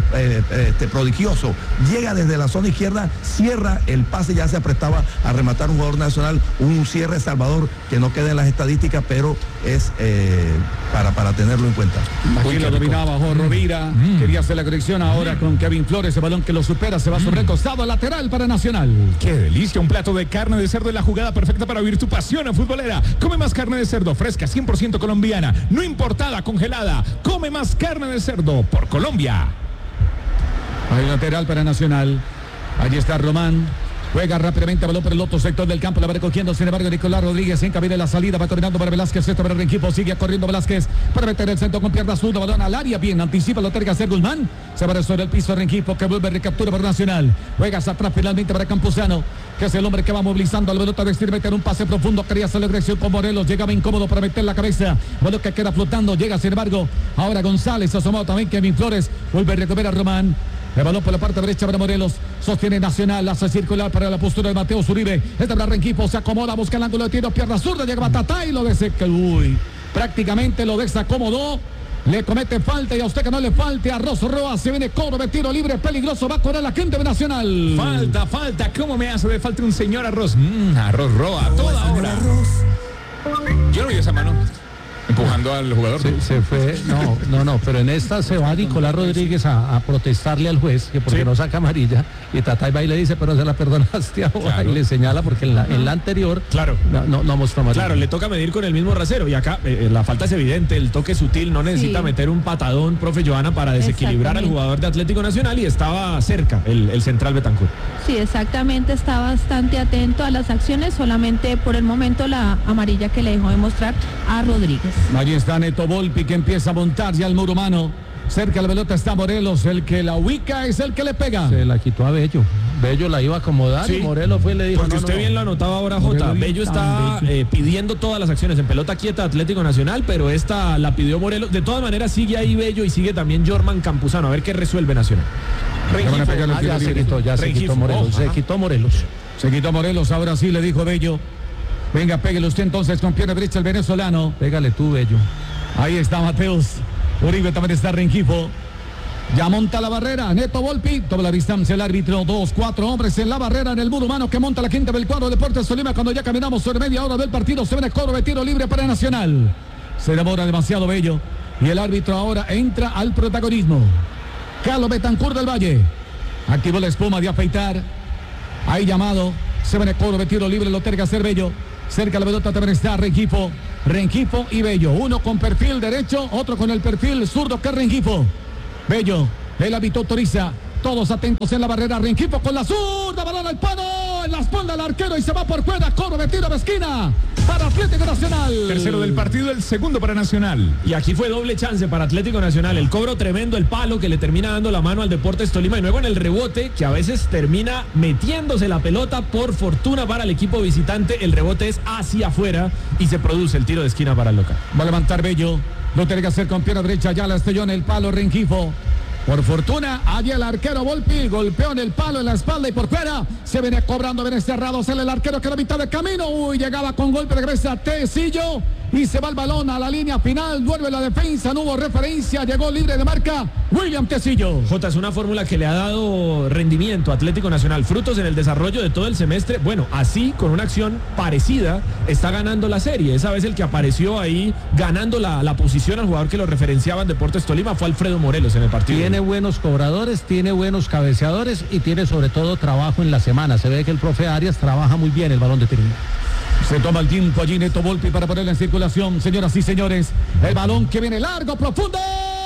prodigioso. Llega desde la zona izquierda, cierra el pase, ya se aprestaba a rematar un jugador nacional, un cierre salvador que no queda en las estadísticas, pero es para tenerlo en cuenta. Aquí lo dominaba Jorge Rovira, quería hacer la corrección ahora con Kevin Flores, el balón que lo supera, se va sobre el costado lateral para Nacional. ¡Qué delicia! Un plato de carne de cerdo es la jugada perfecta para vivir tu pasión futbolera. Come más carne de cerdo fresca, 100% colombiana, no importada, congelada. Come más carne de cerdo por Colombia. Hay lateral para Nacional. Allí está Román. Juega rápidamente, balón por el otro sector del campo, la va recogiendo, sin embargo, Nicolás Rodríguez en cabina de la salida, va coordinando para Velázquez, esto para el equipo, sigue corriendo Velázquez, para meter el centro con pierna zurda, balón al área, bien, anticipa, lo tiene que hacer Guzmán, se va sobre el piso Rengifo, que vuelve a recaptura para Nacional, juega hacia atrás finalmente para Campuzano, que es el hombre que va movilizando al pelota de vestir, meter un pase profundo, quería hacer la agresión con Morelos, llegaba incómodo para meter la cabeza, balón que queda flotando, llega sin embargo, ahora González, asomado también Kevin Flores, vuelve a recuperar Román. El balón por la parte derecha para Morelos. Sostiene Nacional. Hace circular para la postura de Mateo Zuribe. Este para Rengifo. Se acomoda. Busca el ángulo de tiro. Pierna zurda. Llega Batatá y lo deseca. Uy. Prácticamente lo desacomodó. Le comete falta y a usted que no le falte. Arroz Roa. Se viene cobro de tiro libre. Peligroso. Va a correr la gente de Nacional. Falta. ¿Cómo me hace de falta un señor Arroz? Arroz Roa. Toda hora. Yo no vi esa mano. Empujando al jugador. Se fue, no, pero en esta se va Nicolás Rodríguez a protestarle al juez, que porque no saca amarilla, y Tatay va y le dice, pero se la perdonaste a Boa, y le señala porque en la anterior no mostró amarilla. Claro, le toca medir con el mismo rasero, y acá la falta es evidente, el toque sutil, no necesita meter un patadón, profe Johanna, para desequilibrar al jugador de Atlético Nacional, y estaba cerca el central Betancur. Sí, exactamente, está bastante atento a las acciones, solamente por el momento la amarilla que le dejó de mostrar a Rodríguez. Allí está Neto Volpi, que empieza a montar ya el muro humano. Cerca de la pelota está Morelos, el que la ubica es el que le pega. Se la quitó a Bello. Bello la iba a acomodar, sí. Y Morelos fue y le dijo. Porque usted bien lo anotaba ahora, Jota. Bello está pidiendo todas las acciones en pelota quieta Atlético Nacional, pero esta la pidió Morelos. De todas maneras sigue ahí Bello y sigue también Jorman Campuzano. A ver qué resuelve Nacional. Se quitó Morelos. Se quitó Morelos, ahora sí le dijo Bello. Venga, pégale usted entonces con pierna derecha el venezolano. Pégale tú, Bello. Ahí está Mateus. Uribe también está Rengifo. Ya monta la barrera, Neto Volpi, toda la distancia el árbitro, 2-4 hombres en la barrera en el muro humano que monta la quinta del cuadro Deportes Tolima cuando ya caminamos sobre media hora del partido. Se viene cobro de tiro libre para Nacional. Se demora demasiado Bello y el árbitro ahora entra al protagonismo. Carlos Betancur del Valle activó la espuma de afeitar. Hay llamado, se viene cobro de tiro libre, lo tiene que hacer Bello. Cerca la pelota también está Rengifo y Bello. Uno con perfil derecho, otro con el perfil zurdo que es Rengifo. Bello, el hábito autoriza. Todos atentos en la barrera. Rengifo con la zurda, balón al palo, en la espalda del arquero y se va por fuera. Cobro de tiro de esquina para Atlético Nacional. Tercero del partido, el segundo para Nacional. Y aquí fue doble chance para Atlético Nacional. El cobro tremendo, el palo que le termina dando la mano al Deportes Tolima y luego en el rebote que a veces termina metiéndose la pelota. Por fortuna para el equipo visitante, el rebote es hacia afuera y se produce el tiro de esquina para el local. Va a levantar Bello. Lo tiene que hacer con pierna derecha. Ya la estrelló en el palo Rengifo. Por fortuna, allí el arquero Volpi golpeó en el palo, en la espalda y por fuera. Se viene cobrando, viene cerrado. Sale el arquero que a la mitad del camino. Uy, llegaba con golpe de cabeza Tecillo. Y se va el balón a la línea final. Vuelve la defensa, no hubo referencia. Llegó libre de marca William Tecillo. Jota, es una fórmula que le ha dado rendimiento a Atlético Nacional. Frutos en el desarrollo de todo el semestre. Bueno, así, con una acción parecida, está ganando la serie. Esa vez el que apareció ahí ganando la posición al jugador que lo referenciaba en Deportes Tolima fue Alfredo Morelos en el partido. Tiene buenos cobradores, tiene buenos cabeceadores y tiene sobre todo trabajo en la semana. Se ve que el profe Arias trabaja muy bien el balón de tiro. Se toma el tiempo allí Neto Volpi para ponerla en circulación. Señoras y señores, el balón que viene largo, profundo.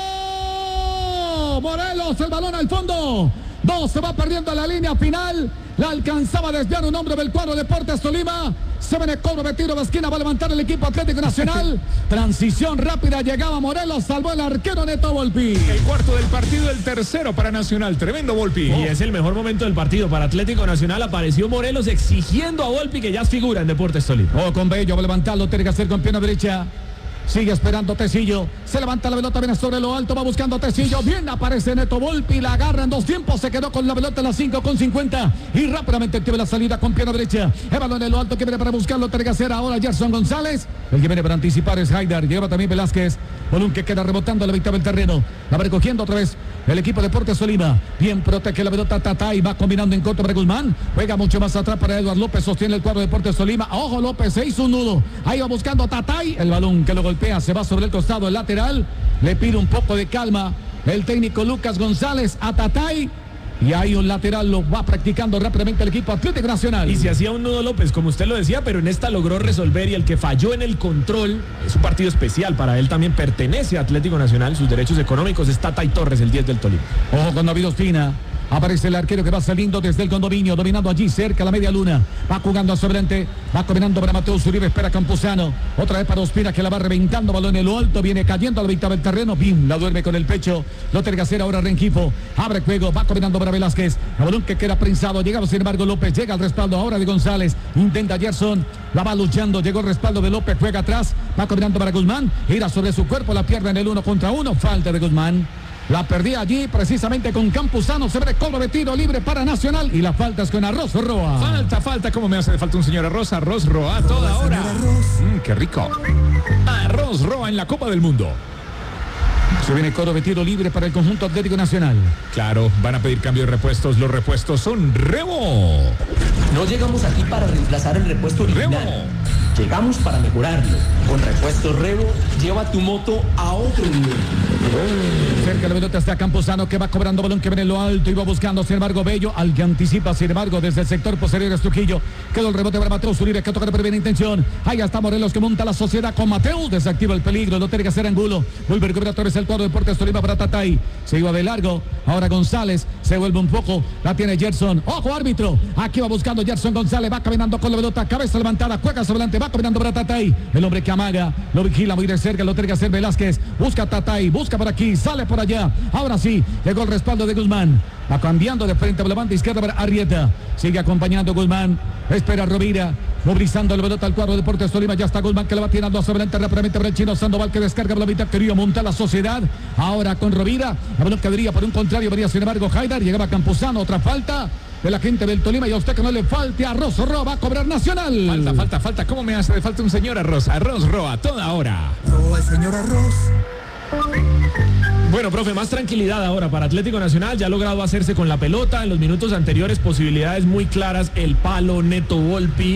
Morelos, el balón al fondo. Se va perdiendo la línea final. La alcanzaba a desviar un hombre del cuadro Deportes Tolima. Se viene cobro de tiro de esquina. Va a levantar el equipo Atlético Nacional. Transición rápida. Llegaba Morelos. Salvó el arquero Neto Volpi. El cuarto del partido, el tercero para Nacional. Tremendo Volpi. Y es el mejor momento del partido para Atlético Nacional. Apareció Morelos exigiendo a Volpi que ya es figura en Deportes Tolima. Con Bello. Va a levantarlo. Tiene que hacer con pierna derecha. Sigue esperando Tecillo. Se levanta la pelota, viene sobre lo alto. Va buscando Tecillo. Bien aparece Neto Volpi. La agarra en dos tiempos. Se quedó con la pelota en las 5:50. Y rápidamente tiene la salida con pierna derecha. El balón en lo alto que viene para buscarlo. Tiene que hacer ahora Gerson González. El que viene para anticipar es Haidar. Lleva también Velázquez. Balón que queda rebotando a la mitad del terreno. La va recogiendo otra vez el equipo de Deportes Tolima. Bien protege la pelota Tatay. Va combinando en corto para Guzmán. Juega mucho más atrás para Eduardo López. Sostiene el cuadro de Deportes Tolima. Ojo, López se hizo un nudo. Ahí va buscando Tatay. El balón que lo golpea. Se va sobre el costado, el lateral. Le pide un poco de calma el técnico Lucas González a Tatay. Y ahí un lateral lo va practicando rápidamente el equipo Atlético Nacional. Y se hacía un nudo López, como usted lo decía, pero en esta logró resolver y el que falló en el control es un partido especial para él. También pertenece a Atlético Nacional, sus derechos económicos. Es Tatay Torres, el 10 del Tolima. Ojo con David Ospina. Aparece el arquero que va saliendo desde el condominio, dominando allí cerca la media luna. Va jugando a sobrante, va combinando para Mateus Uribe, espera Campuzano. Otra vez para Ospina que la va reventando, balón en lo alto, viene cayendo a la mitad del terreno. Bim, la duerme con el pecho. Lo tiene que hacer ahora Rengifo. Abre juego, va combinando para Velázquez. El balón que queda prensado, llegaba sin embargo López, llega al respaldo ahora de González. Intenta Gerson, la va luchando, llegó el respaldo de López, juega atrás, va combinando para Guzmán. Gira sobre su cuerpo, la pierde en el 1 contra 1. Falta de Guzmán. La perdí allí precisamente con Campuzano. Se ve cobro de tiro libre para Nacional. Y la falta es con Arroz Roa. Falta. ¿Cómo me hace falta un señor Arroz? Arroz Roa toda hora. Qué rico. Arroz Roa en la Copa del Mundo. Se viene cobro de tiro libre para el conjunto Atlético Nacional. Claro, van a pedir cambio de repuestos. Los repuestos son Remo. No llegamos aquí para reemplazar el repuesto original. Remo. Llegamos para mejorarlo. Con Repuestos Revo, lleva tu moto a otro nivel. Cerca la pelota está Campuzano que va cobrando balón que viene en lo alto y va buscando sin embargo Bello, al que anticipa sin embargo desde el sector posterior es Trujillo. Quedó el rebote para Mateus Uribe que toca de primera intención. Ahí está Morelos que monta la sociedad con Mateus. Desactiva el peligro, lo tiene que hacer Angulo. Vuelve a recuperar otra vez el cuadro de Deportes Tolima para Tatay. Se iba de largo. Ahora González se se vuelve un poco, la tiene Gerson, ojo árbitro, aquí va buscando Gerson González, va caminando con la pelota, cabeza levantada, juega sobre adelante, va caminando para Tatay, el hombre que amaga, lo vigila muy de cerca, lo tiene que hacer Velázquez, busca Tatay, busca por aquí, sale por allá, ahora sí, llegó el respaldo de Guzmán, va cambiando de frente a la banda izquierda para Arrieta, sigue acompañando Guzmán, espera Rovira, movilizando la pelota al cuadro de Deportes Tolima, ya está Guzmán que le va tirando hacia adelante rápidamente para el chino Sandoval que descarga la mitad, quería montar la Sociedad, ahora con Rovira, la pelota quedaría por un contrario, venía sin embargo Haidar, llegaba Campuzano, otra falta de la gente del Tolima y a usted que no le falte Arroz Roa, va a cobrar Nacional. Falta, ¿cómo me hace falta un señor Arroz Roa, toda hora? Roa, el señor Arroz. Bueno, profe, más tranquilidad ahora para Atlético Nacional, ya ha logrado hacerse con la pelota, en los minutos anteriores posibilidades muy claras, el palo, Neto Volpi,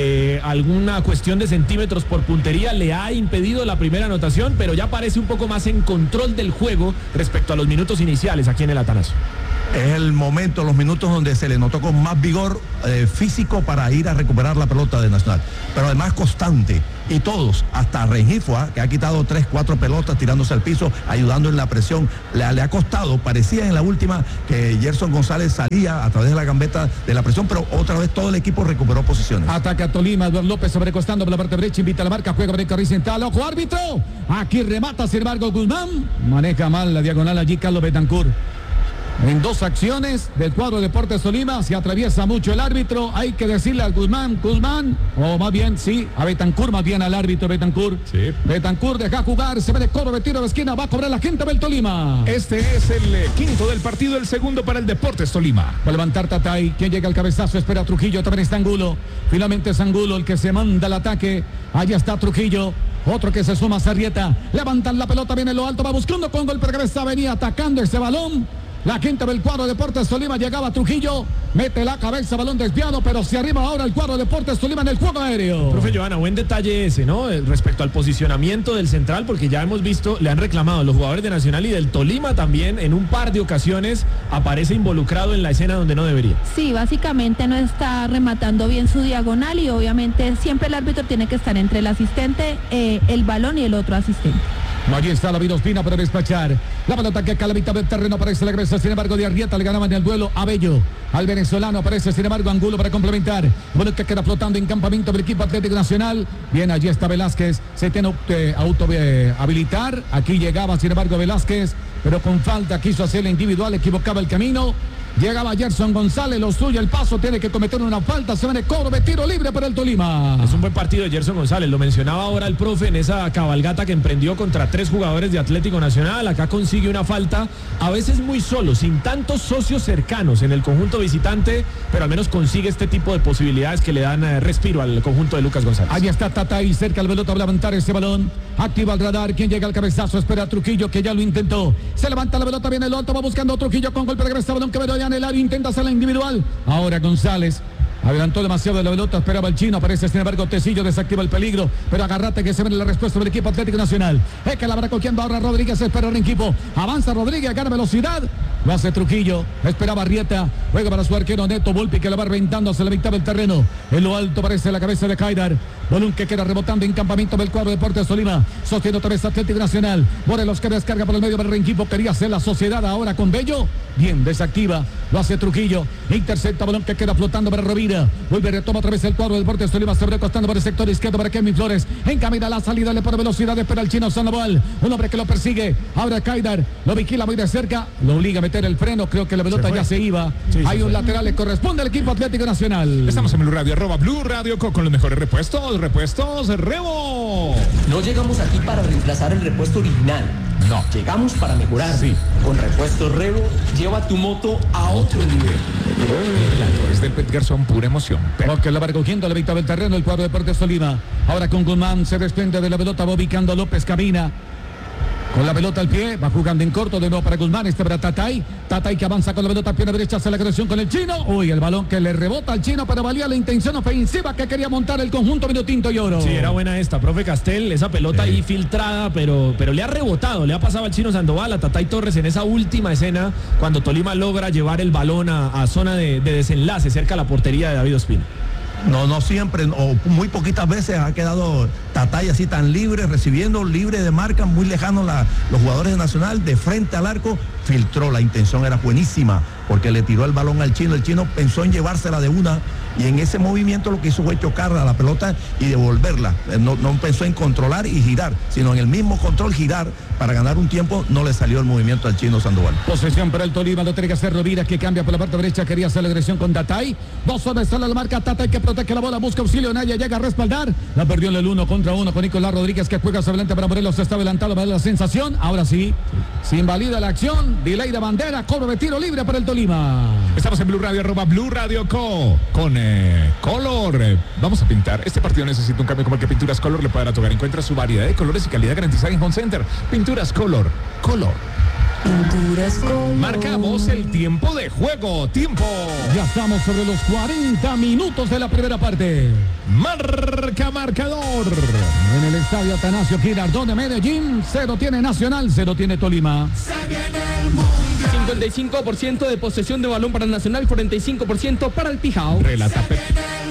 alguna cuestión de centímetros por puntería le ha impedido la primera anotación, pero ya parece un poco más en control del juego respecto a los minutos iniciales aquí en el Atanasio. Es el momento, los minutos donde se le notó con más vigor físico para ir a recuperar la pelota de Nacional, pero además constante, y todos, hasta Rengifo, que ha quitado 3-4 pelotas tirándose al piso, ayudando en la presión, le ha costado, parecía en la última que Gerson González salía a través de la gambeta de la presión, pero otra vez todo el equipo recuperó posiciones. Ataca Tolima, Eduardo López sobrecostando por la parte derecha, invita a la marca, juega por el horizontal, ojo árbitro, aquí remata sin embargo Guzmán, maneja mal la diagonal allí Carlos Betancur. En dos acciones del cuadro de Deportes Tolima se atraviesa mucho el árbitro, hay que decirle al Guzmán, o más bien, sí, a Betancur, más bien al árbitro Betancur. Sí. Betancur deja jugar, se ve de coro, de tiro de esquina, va a cobrar la gente del Tolima. Este es el quinto del partido, el segundo para el Deportes Tolima. Va a levantar Tatay, quien llega al cabezazo, espera Trujillo, también está Angulo. Finalmente es Angulo el que se manda al ataque, allá está Trujillo. Otro que se suma a Sarrieta, levantan la pelota, viene lo alto, va buscando con golpe de cabeza, venía atacando ese balón. La quinta del cuadro de Deportes Tolima, llegaba Trujillo, mete la cabeza, balón desviado, pero se arriba ahora el cuadro de Deportes Tolima en el juego aéreo. Profe Johanna, buen detalle ese, ¿no? Respecto al posicionamiento del central, porque ya hemos visto, le han reclamado los jugadores de Nacional y del Tolima también, en un par de ocasiones aparece involucrado en la escena donde no debería. Sí, básicamente no está rematando bien su diagonal y obviamente siempre el árbitro tiene que estar entre el asistente, el balón y el otro asistente. Allí está David Ospina para despachar. La pelota que cae a la mitad del terreno, aparece la cabeza, sin embargo, de Arrieta le ganaba en el duelo a Bello. Al venezolano aparece, sin embargo, Angulo para complementar. Bueno, que queda flotando en campamento del equipo Atlético Nacional. Bien, allí está Velázquez. Se tiene habilitar. Aquí llegaba, sin embargo, Velázquez, pero con falta quiso hacer la individual, equivocaba el camino. Llegaba Gerson González, lo suyo, el paso, tiene que cometer una falta, se viene cobro de tiro libre para el Tolima. Es un buen partido de Gerson González, lo mencionaba ahora el profe en esa cabalgata que emprendió contra 3 jugadores de Atlético Nacional, acá consigue una falta, a veces muy solo, sin tantos socios cercanos en el conjunto visitante, pero al menos consigue este tipo de posibilidades que le dan respiro al conjunto de Lucas González. Allí está Tatay, cerca el pelota, va a levantar ese balón, activa el radar, quien llega al cabezazo, espera a Trujillo, que ya lo intentó, se levanta la pelota, viene el alto, va buscando a Trujillo con golpe de cabeza, balón que ya en el área, intenta hacer la individual. Ahora González adelantó demasiado de la pelota, esperaba el chino, aparece sin embargo Tecillo, desactiva el peligro, pero agarrate que se viene la respuesta del equipo Atlético Nacional. Es que la va cogiendo ahora Rodríguez, espera el equipo, avanza Rodríguez, gana velocidad, lo hace Trujillo, esperaba Arrieta, juega para su arquero Neto Volpi que la va reventando hacia la mitad del terreno, en lo alto aparece la cabeza de Haidar, balón que queda rebotando en campamento del cuadro de Deportes Tolima, sostiene otra vez Atlético Nacional, Morelos que descarga por el medio del equipo, quería hacer la Sociedad ahora con Bello, bien, desactiva, lo hace Trujillo, intercepta, balón que queda flotando para Rovira, vuelve, retoma otra vez el cuadro de Deportes Tolima, sobrecostando por el sector izquierdo para Kevin Flores, encamina la salida, le pone velocidad, espera el chino Sandoval, un hombre que lo persigue, ahora Haidar, lo vigila muy de cerca, lo obliga a meter el freno, creo que la pelota ya se iba, sí, hay un lateral, le corresponde al equipo Atlético Nacional. Estamos en Blue Radio, @Blue Radio con los mejores repuestos Rebo. No llegamos aquí para reemplazar el repuesto original. No. Llegamos para mejorar. Sí. Con Repuestos Rebo, lleva tu moto a otro nivel. Es del Pet Garzón, pura emoción. Porque la va recogiendo a la mitad del terreno el cuadro de Deportes Tolima. Ahora con Guzmán se desprende de la pelota, va ubicando a López, camina con la pelota al pie, va jugando en corto de nuevo para Guzmán, este para Tatay que avanza con la pelota, pierna derecha, hace la agresión con el chino, uy, el balón que le rebota al chino, pero valía la intención ofensiva que quería montar el conjunto Vinotinto y Oro. Sí, era buena esta, profe Castel, esa pelota ahí filtrada, pero le ha rebotado, le ha pasado al chino Sandoval, a Tatay Torres en esa última escena, cuando Tolima logra llevar el balón a zona de desenlace, cerca a la portería de David Ospina. No siempre, o muy poquitas veces ha quedado Tatay así tan libre, recibiendo, libre de marca, muy lejano los jugadores de Nacional, de frente al arco, filtró, la intención era buenísima, porque le tiró el balón al chino, el chino pensó en llevársela de una, y en ese movimiento lo que hizo fue chocar a la pelota y devolverla, no pensó en controlar y girar, sino en el mismo control girar para ganar un tiempo. No le salió el movimiento al chino Sandoval. Posesión para el Tolima, lo tiene que hacer Rovira, que cambia por la parte derecha, quería hacer la agresión con Tatay, 2 hombres sale a la marca, Tatay que protege la bola, busca auxilio, Naya llega a respaldar, la perdió en el 1 contra 1 con Nicolás Rodríguez, que juega hacia adelante para Morelos, está adelantado, va a dar la sensación, ahora sí, se invalida la acción, delay de bandera, cobro de tiro libre para el Tolima. Estamos en Blue Radio, @Blue Radio Co, con Color. Vamos a pintar. Este partido necesita un cambio como el que Pinturas Color le puede dar a tu hogar. Encuentra su variedad de colores y calidad garantizada en Home Center. Pinturas Color. Pinturas Color. Marcamos el tiempo de juego. Tiempo. Ya estamos sobre los 40 minutos de la primera parte. Marca marcador. En el estadio Atanasio Girardot de Medellín, 0 tiene Nacional, 0 tiene Tolima. 55% de posesión de balón para Nacional, 45% para el Pijao. Relata Pep.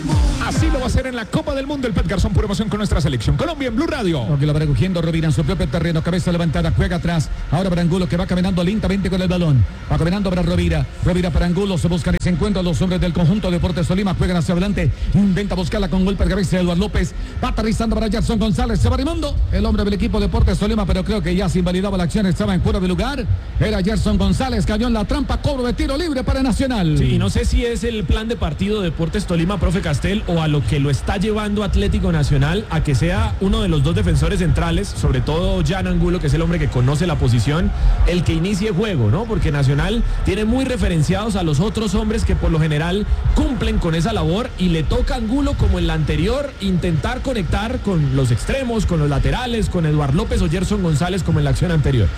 Así lo va a hacer en la Copa del Mundo el Pet Garzón, pura emoción con nuestra selección Colombia en Blue Radio. Porque lo va recogiendo Rovira en su propio terreno, cabeza levantada, juega atrás. Ahora para Angulo, que va caminando lentamente con el balón. Va caminando para Rovira. Rovira para Angulo, se buscan y se encuentran los hombres del conjunto Deportes Tolima, juegan hacia adelante. Intenta buscarla con golpe de cabeza de Eduardo López. Va aterrizando para Gerson González. Se va Raimundo, el hombre del equipo Deportes Tolima, pero creo que ya se invalidaba la acción, estaba en fuera de lugar. Era Gerson González, cayó en la trampa, cobro de tiro libre para Nacional. Sí, y no sé si es el plan de partido de Deportes Tolima, profe Castel, o a lo que lo está llevando Atlético Nacional a que sea uno de los dos defensores centrales, sobre todo Jan Angulo, que es el hombre que conoce la posición, el que inicie juego, ¿no? Porque Nacional tiene muy referenciados a los otros hombres que por lo general cumplen con esa labor, y le toca a Angulo, como en la anterior, intentar conectar con los extremos, con los laterales, con Eduardo López o Gerson González, como en la acción anterior.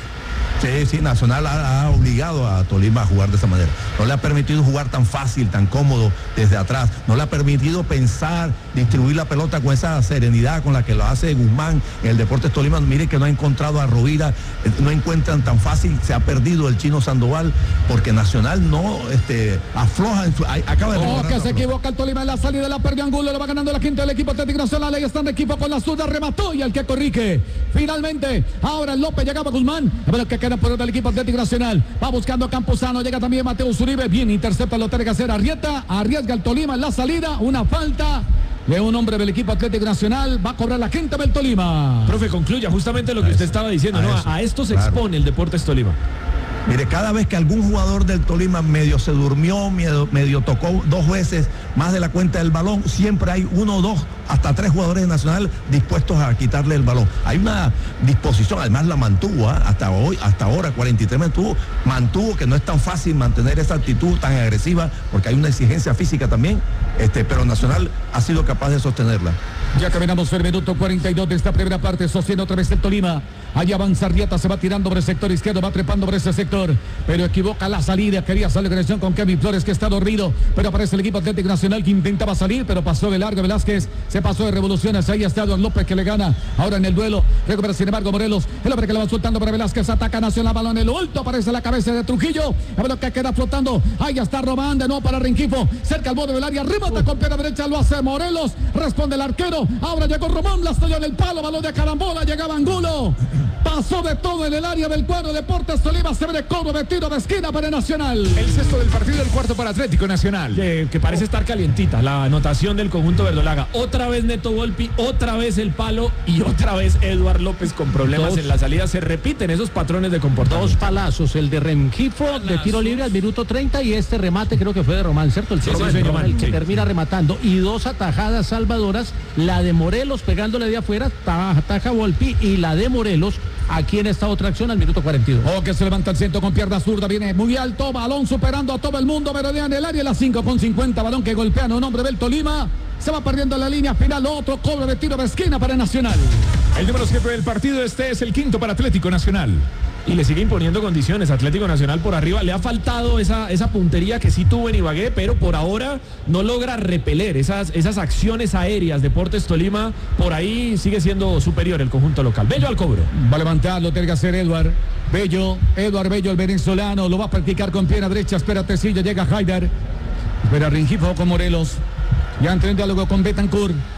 Sí, Nacional ha obligado a Tolima a jugar de esa manera. No le ha permitido jugar tan fácil, tan cómodo desde atrás. No le ha permitido pensar, distribuir la pelota con esa serenidad con la que lo hace Guzmán en el Deportes Tolima. Mire que no ha encontrado a Rovira, no encuentran tan fácil. Se ha perdido el chino Sandoval porque Nacional no afloja. Acaba de que se equivoca el Tolima en la salida, la perdió Angulo, lo va ganando la quinta del equipo Atlético Nacional. Ahí está el equipo con la zurda, remató y el que corrige. Finalmente, ahora López llegaba Guzmán. A ver, que queda por el equipo Atlético Nacional, va buscando a Campuzano, llega también Mateo Zuribe, bien intercepta, lo tiene que hacer Arrieta, arriesga el Tolima en la salida, una falta de un hombre del equipo Atlético Nacional, va a cobrar la quinta del Tolima. Profe, concluya justamente lo que usted estaba diciendo, ¿no? A esto se expone el Deportes Tolima. Mire, cada vez que algún jugador del Tolima medio se durmió, medio tocó 2 veces más de la cuenta del balón, siempre hay 1, 2, hasta 3 jugadores de Nacional dispuestos a quitarle el balón. Hay una disposición, además la mantuvo, hasta ahora 43 mantuvo que no es tan fácil mantener esa actitud tan agresiva, porque hay una exigencia física también, pero Nacional ha sido capaz de sostenerla. Ya caminamos el minuto 42 de esta primera parte, sostiene otra vez el Tolima. Allá avanza Arrieta, se va tirando por el sector izquierdo, va trepando por ese sector, pero equivoca la salida, quería salir de conexión con Kevin Flores, que está dormido, pero aparece el equipo Atlético Nacional que intentaba salir, pero pasó de largo Velázquez, se pasó de revoluciones, ahí está Eduardo López que le gana, ahora en el duelo, recupera sin embargo Morelos, el hombre que le va soltando para Velázquez, ataca Nacional, balón en el alto, aparece la cabeza de Trujillo, a ver lo que queda flotando, ahí está Román, de nuevo para Rengifo, cerca al borde del área, remata con pierna derecha, lo hace Morelos, responde el arquero, ahora llegó Román, la estalló en el palo, balón de carambola, llegaba Angulo, pasó de todo en el área del cuadro Deportes Tolima, se ve de cobro de tiro de esquina para Nacional. El sexto del partido, el cuarto para Atlético Nacional. Que parece estar calientita la anotación del conjunto verdolaga. Otra vez Neto Volpi, otra vez el palo y otra vez Eduardo López con problemas en la salida. Se repiten esos patrones de comportamiento. 2 palazos, el de Rengifo de tiro libre al minuto 30 y este remate creo que fue de Román, ¿cierto? El Román, que termina rematando, y 2 atajadas salvadoras, la de Morelos pegándole de afuera, ataja Volpi, y la de Morelos aquí en esta otra acción al minuto 42. Que se levanta el centro con pierna zurda, viene muy alto, balón superando a todo el mundo, merodea en el área, la 5:50, balón que golpean a un hombre del Tolima, se va perdiendo la línea final, otro cobro de tiro de esquina para Nacional. El número 7 del partido, este es el quinto para Atlético Nacional. Y le sigue imponiendo condiciones Atlético Nacional por arriba. Le ha faltado esa puntería que sí tuvo en Ibagué, pero por ahora no logra repeler esas acciones aéreas. Deportes Tolima por ahí sigue siendo superior el conjunto local. Bello al cobro. Va a levantar, lo tiene que hacer Eduardo Bello, el venezolano, lo va a practicar con pierna derecha, espera Tecillo, llega Haider, espera Rengifo con Morelos, ya entró en diálogo con Betancourt.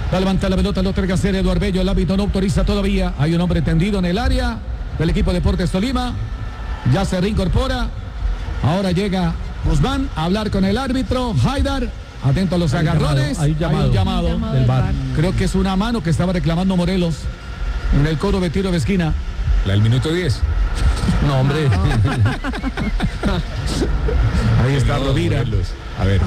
Va a levantar la pelota, lo tiene que hacer Eduardo Bello. El árbitro no autoriza todavía. Hay un hombre tendido en el área del equipo de Deportes Tolima. Ya se reincorpora. Ahora llega Guzmán a hablar con el árbitro. Haidar, atento a los agarrones. Hay un llamado del VAR. Creo que es una mano que estaba reclamando Morelos en el coro de tiro de esquina. La del minuto 10. No, hombre. Ahí está Rovira. A ver.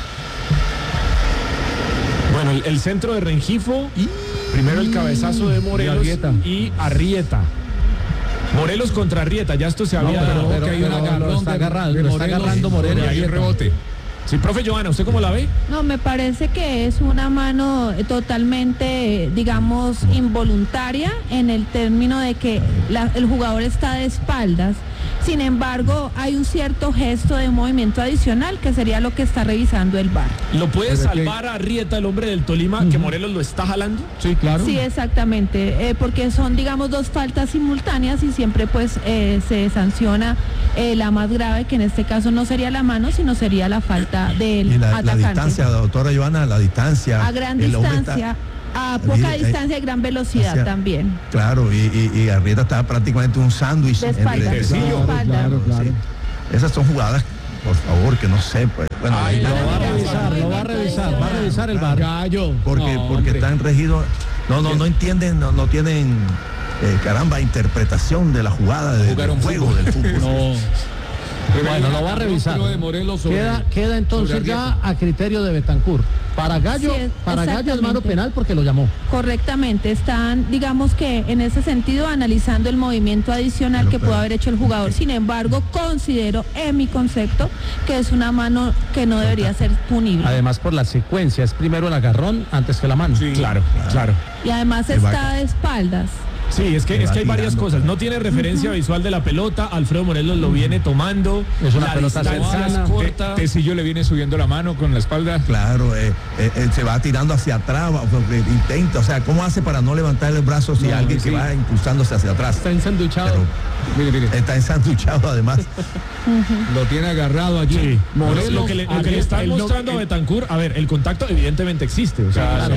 Bueno, el centro de Rengifo, primero el cabezazo de Morelos y Arrieta. Morelos contra Arrieta, ya esto se había... Lo está agarrando Morelos. Y hay un rebote. Sí, profe Johanna, ¿usted cómo la ve? No, me parece que es una mano totalmente, digamos, involuntaria en el término de que el jugador está de espaldas. Sin embargo, hay un cierto gesto de movimiento adicional que sería lo que está revisando el VAR. ¿Lo puede salvar a Arrieta, el hombre del Tolima, que Morelos lo está jalando? Sí, claro. Sí, exactamente, porque son, digamos, dos faltas simultáneas y siempre pues se sanciona la más grave, que en este caso no sería la mano, sino sería la falta del atacante. La distancia, doctora Johanna, la distancia. A gran distancia. A poca distancia y gran velocidad también. Claro, y Arrieta está prácticamente un sándwich. De espalda. Claro. Sí. Esas son jugadas, por favor, que no sé. Pues, bueno, lo va a revisar el VAR. Gallo. Porque están regidos. No entienden, no tienen, caramba, interpretación de la jugada del juego del fútbol. No. Bueno, lo va a revisar. Queda entonces ya a criterio de Betancur. Para Gallo, Gallo es mano penal porque lo llamó. Correctamente, están, digamos que en ese sentido, analizando el movimiento adicional que pudo haber hecho el jugador. Sin embargo, considero, en mi concepto, que es una mano que no debería ser punible. Además, por la secuencia, es primero el agarrón antes que la mano. Sí, claro. Y además está de espaldas. Sí, es que hay varias cosas. No tiene referencia visual de la pelota. Alfredo Morelos lo viene tomando. Es una pelota cercana. Corta. Tecillo le viene subiendo la mano con la espalda. Claro, se va tirando hacia atrás, intenta, o sea, ¿cómo hace para no levantar el brazo si alguien que va impulsándose hacia atrás? Está ensanduchado. Mire. Está ensanduchado además. Lo tiene agarrado allí. Sí. Morelos, lo que le están mostrando a Betancur, a ver, el contacto evidentemente existe. O sea,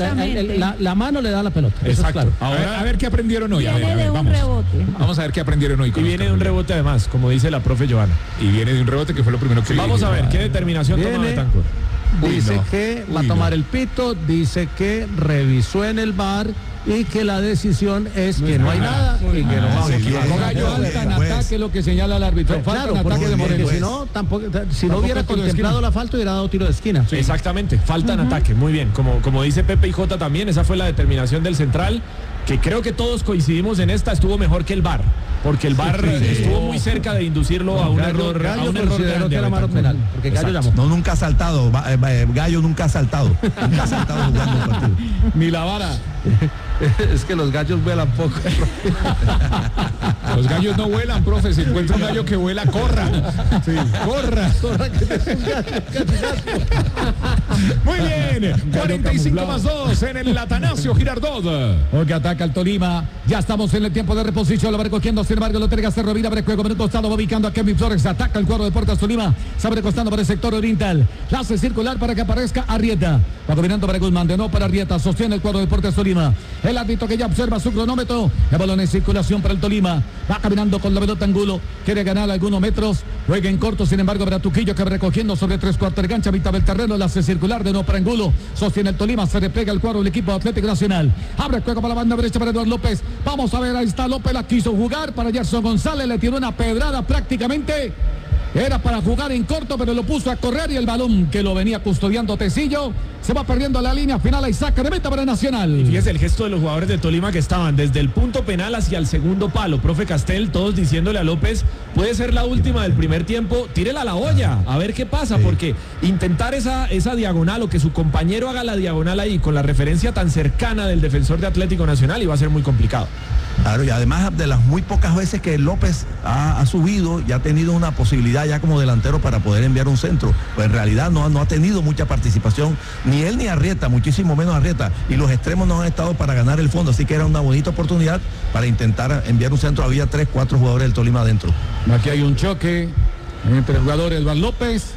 la mano le da la pelota. Exacto. Eso es claro. A ver qué aprendieron hoy. Viene de un rebote. Vamos a ver qué aprendieron hoy. Y viene de un rebote además, como dice la profe Johanna. Y viene de un rebote que fue lo primero que Vamos a ver qué determinación toma Betancur. Dice que va a tomar el pito, dice que revisó en el VAR y que la decisión es que no hay nada y que no vamos falta en ataque, lo que señala el árbitro. Claro, porque de Morelos. Si no hubiera contemplado la falta, hubiera dado tiro de esquina. Sí. Exactamente, falta en ataque, muy bien. Como dice Pepe y Jota también, esa fue la determinación del central, que creo que todos coincidimos en esta, estuvo mejor que el VAR, porque el VAR estuvo muy cerca de inducirlo a un error grande. Que era mano penal, porque Gallo llamó. No, nunca ha saltado, Gallo nunca ha saltado. Nunca ha saltado jugando el partido. Ni la vara. Es que los gallos vuelan poco. Los gallos no vuelan, profe. Si encuentra un gallo que vuela, corra. Sí, corra. Muy bien. 45+2 en el Atanasio Girardot. Porque ataca el Tolima. Ya estamos en el tiempo de reposición. Lo va recogiendo, sin embargo, lo tiene que hacer Rovira. Abre juego, por el costado, va ubicando a Kevin Flores. Ataca el cuadro de Deportes Tolima. Se abre costando para el sector oriental. La hace circular para que aparezca Arrieta. Va dominando para Guzmán. De nuevo para Arrieta. Sostiene el cuadro de Deportes Tolima. El árbitro que ya observa su cronómetro. El balón en circulación para el Tolima. Va caminando con la pelota Angulo. Quiere ganar algunos metros. Juega en corto, sin embargo, para Tuquillo, que va recogiendo sobre 3/4 de cancha. Mitad del terreno. La hace circular de nuevo para Angulo. Sostiene el Tolima. Se replega el cuadro del equipo Atlético Nacional. Abre juego para la banda derecha para Eduardo López. Vamos a ver, ahí está López. La quiso jugar para Gerson González. Le tiró una pedrada prácticamente. Era para jugar en corto, pero lo puso a correr y el balón que lo venía custodiando Tecillo se va perdiendo la línea final y saca de meta para Nacional. Y fíjese el gesto de los jugadores de Tolima que estaban desde el punto penal hacia el segundo palo. Profe Castel, todos diciéndole a López, puede ser la última del primer tiempo, tírela a la olla, a ver qué pasa, porque intentar esa diagonal o que su compañero haga la diagonal ahí con la referencia tan cercana del defensor de Atlético Nacional iba a ser muy complicado. Claro, y además de las muy pocas veces que López ha subido y ha tenido una posibilidad ya como delantero para poder enviar un centro, pues en realidad no ha tenido mucha participación, ni él ni Arrieta, muchísimo menos Arrieta, y los extremos no han estado para ganar el fondo, así que era una bonita oportunidad para intentar enviar un centro. Había 3, 4 jugadores del Tolima adentro. Aquí hay un choque entre el jugador Eduardo López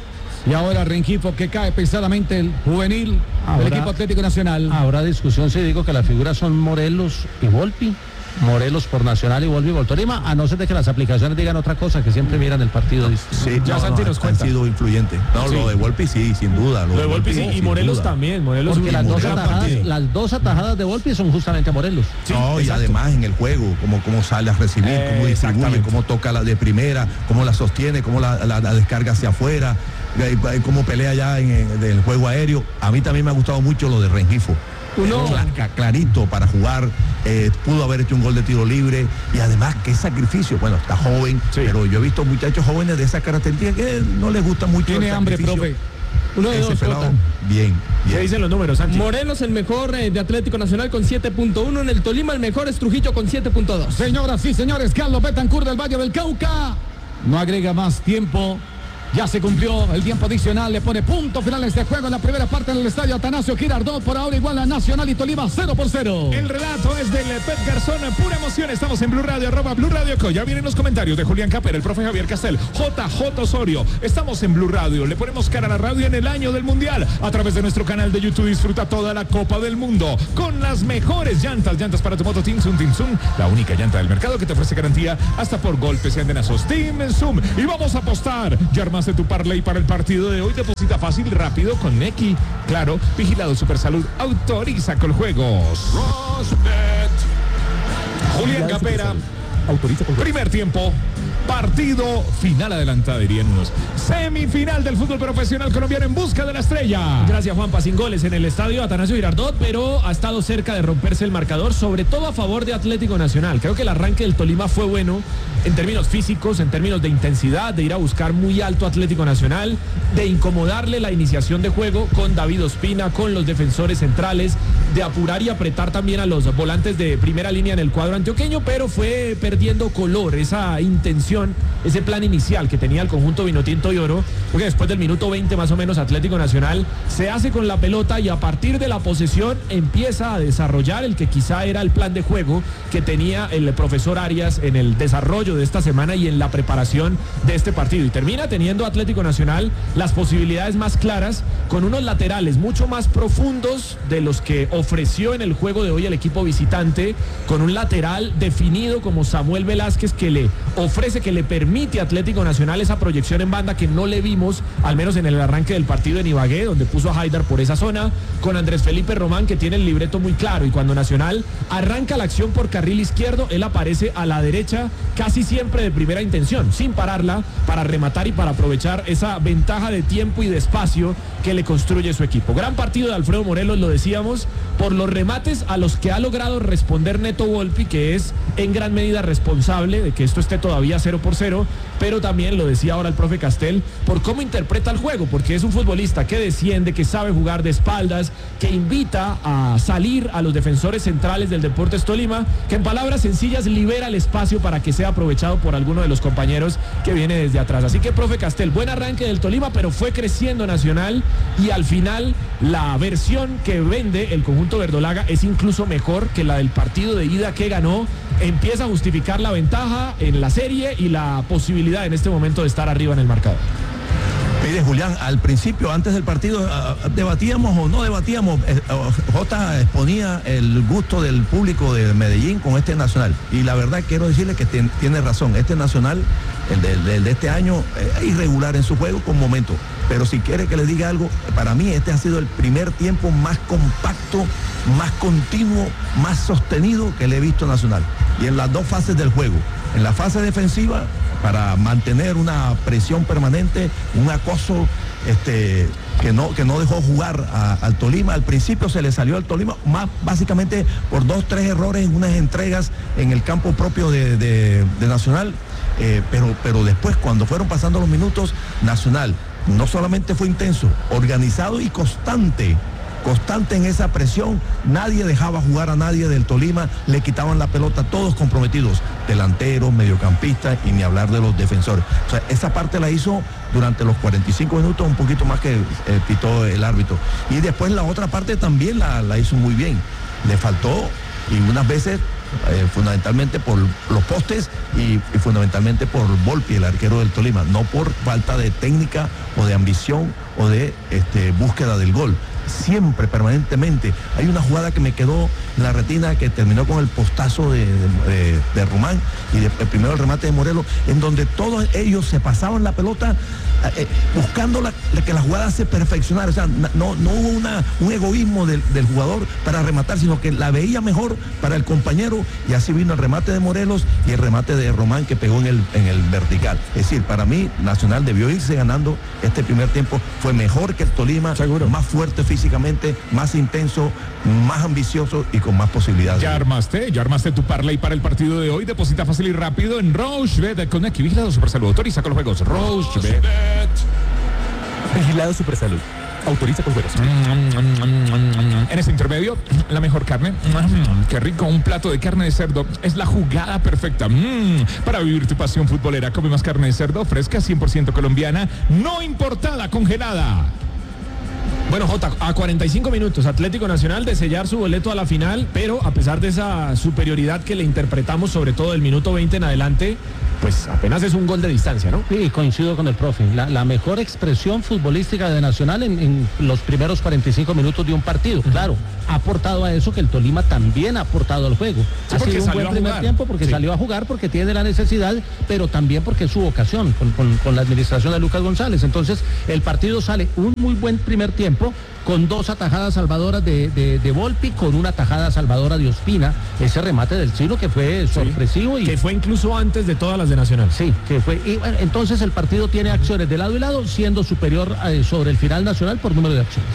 Y ahora Rengifo, que cae pesadamente, el juvenil del equipo Atlético Nacional. Habrá discusión si digo que las figuras son Morelos y Volpi. Morelos por Nacional y Volpi por Tolima, a no ser de que las aplicaciones digan otra cosa, que siempre miran el partido. Sí, ya Santi nos cuenta. Han sido influyentes. No, sí. Lo de Volpi sí, sin duda. Lo de Volpi sí, y Morelos duda. También. Morelos porque las dos atajadas de Volpi son justamente a Morelos. Sí, no, y además en el juego, cómo sale a recibir, cómo distribuye, cómo toca la de primera, cómo la sostiene, cómo la descarga hacia afuera, cómo pelea ya en el juego aéreo. A mí también me ha gustado mucho lo de Rengifo. Clarito para jugar, pudo haber hecho un gol de tiro libre y además qué sacrificio. Bueno, está joven, pero yo he visto muchachos jóvenes de esa característica que no les gusta mucho. Tiene hambre, profe. Uno de dos, bien. ¿Qué dicen los números, Santi? Morelos el mejor de Atlético Nacional con 7.1, en el Tolima el mejor es Trujillo con 7.2. Señoras y señores, Carlos Betancourt del Valle del Cauca no agrega más tiempo. Ya se cumplió el tiempo adicional, le pone punto final a este juego en la primera parte en el estadio Atanasio Girardot. Por ahora igual a Nacional y Tolima 0-0. El relato es del Pep Garzón, pura emoción. Estamos en Blue Radio, @Blue Radio Co. Ya vienen los comentarios de Julián Capera, el profe Javier Castel, JJ Osorio. Estamos en Blue Radio, le ponemos cara a la radio en el año del Mundial. A través de nuestro canal de YouTube disfruta toda la Copa del Mundo con las mejores llantas para tu moto Team Zoom, la única llanta del mercado que te ofrece garantía hasta por golpes y andenazos. Team Zoom. Y vamos a apostar. Ya armaste tu parlay para el partido de hoy. Deposita fácil, rápido con Neki. Claro, vigilado Supersalud. Autoriza con juegos. Julián Capera. Autoriza con primer tiempo. Partido final adelantada, dirían unos. Semifinal del fútbol profesional colombiano en busca de la estrella. Gracias, Juanpa. Sin goles en el estadio Atanasio Girardot, pero ha estado cerca de romperse el marcador, sobre todo a favor de Atlético Nacional. Creo que el arranque del Tolima fue bueno en términos físicos, en términos de intensidad, de ir a buscar muy alto Atlético Nacional, de incomodarle la iniciación de juego con David Ospina, con los defensores centrales, de apurar y apretar también a los volantes de primera línea en el cuadro antioqueño, pero fue perdiendo color esa intención, ese plan inicial que tenía el conjunto vinotinto y oro, porque después del minuto 20 más o menos Atlético Nacional se hace con la pelota y a partir de la posesión empieza a desarrollar el que quizá era el plan de juego que tenía el profesor Arias en el desarrollo de esta semana y en la preparación de este partido, y termina teniendo Atlético Nacional las posibilidades más claras con unos laterales mucho más profundos de los que ofreció en el juego de hoy el equipo visitante, con un lateral definido como Samuel Velázquez que le ofrece, que le permite a Atlético Nacional esa proyección en banda que no le vimos, al menos en el arranque del partido en Ibagué, donde puso a Haidar por esa zona, con Andrés Felipe Román que tiene el libreto muy claro, y cuando Nacional arranca la acción por carril izquierdo, él aparece a la derecha casi siempre de primera intención, sin pararla, para rematar y para aprovechar esa ventaja de tiempo y de espacio que le construye su equipo. Gran partido de Alfredo Morelos, lo decíamos, por los remates a los que ha logrado responder Neto Volpi, que es en gran medida responsable de que esto esté todavía 0-0, pero también, lo decía ahora el profe Castel, por cómo interpreta el juego, porque es un futbolista que desciende, que sabe jugar de espaldas, que invita a salir a los defensores centrales del Deportes Tolima, que en palabras sencillas libera el espacio para que sea aprovechado por alguno de los compañeros que viene desde atrás. Así que, profe Castel, buen arranque del Tolima, pero fue creciendo Nacional y al final la versión que vende el conjunto verdolaga es incluso mejor que la del partido de ida que ganó. Empieza a justificar la ventaja en la serie y la posibilidad en este momento de estar arriba en el marcador. Mire, Julián, al principio, antes del partido, debatíamos o no debatíamos, Jota exponía el gusto del público de Medellín con este Nacional, y la verdad quiero decirle que tiene razón. Este Nacional, el de este año, es irregular en su juego con momentos, pero si quiere que le diga algo, para mí este ha sido el primer tiempo más compacto, más continuo, más sostenido que le he visto Nacional, y en las dos fases del juego. En la fase defensiva, para mantener una presión permanente, un acoso que no dejó jugar al Tolima. Al principio se le salió al Tolima, más básicamente por 2-3 errores en unas entregas en el campo propio de Nacional, pero después, cuando fueron pasando los minutos, Nacional no solamente fue intenso, organizado y constante en esa presión. Nadie dejaba jugar a nadie del Tolima, le quitaban la pelota, todos comprometidos, delanteros, mediocampistas, y ni hablar de los defensores. O sea, esa parte la hizo durante los 45 minutos, un poquito más que pitó el árbitro, y después la otra parte también la hizo muy bien. Le faltó, y unas veces fundamentalmente por los postes y fundamentalmente por Volpi, el arquero del Tolima, no por falta de técnica o de ambición o de búsqueda del gol. Siempre, permanentemente. Hay una jugada que me quedó en la retina que terminó con el postazo de Román y después primero el remate de Morelos, en donde todos ellos se pasaban la pelota buscando que la jugada se perfeccionara. O sea, no hubo un egoísmo del jugador para rematar, sino que la veía mejor para el compañero, y así vino el remate de Morelos y el remate de Román que pegó en el vertical. Es decir, para mí Nacional debió irse ganando este primer tiempo, fue mejor que el Tolima, seguro, más fuerte físicamente, más intenso, más ambicioso y con más posibilidades. Ya armaste tu parlay para el partido de hoy. Deposita fácil y rápido en Rochebet con Equi, vigilado Supersalud, autoriza con los juegos. Rochebet. Vigilado Supersalud, autoriza con juegos. En este intermedio, la mejor carne. Qué rico, un plato de carne de cerdo. Es la jugada perfecta para vivir tu pasión futbolera. Come más carne de cerdo fresca, 100% colombiana, no importada, congelada. Bueno, Jota, a 45 minutos, Atlético Nacional de sellar su boleto a la final, pero a pesar de esa superioridad que le interpretamos, sobre todo del minuto 20 en adelante, pues apenas es un gol de distancia, ¿no? Sí, coincido con el profe. La mejor expresión futbolística de Nacional en los primeros 45 minutos de un partido. Claro, ha aportado a eso que el Tolima también ha aportado al juego. Sí, ha sido un buen primer tiempo porque salió a jugar, porque tiene la necesidad, pero también porque es su vocación con la administración de Lucas González. Entonces, el partido sale un muy buen primer tiempo, con 2 atajadas salvadoras de Volpi, con una atajada salvadora de Ospina, ese remate del Chino que fue sorpresivo. Y que fue incluso antes de todas las de Nacional. Sí, que fue. Y bueno, entonces el partido tiene acciones de lado y lado, siendo superior sobre el final Nacional por número de acciones.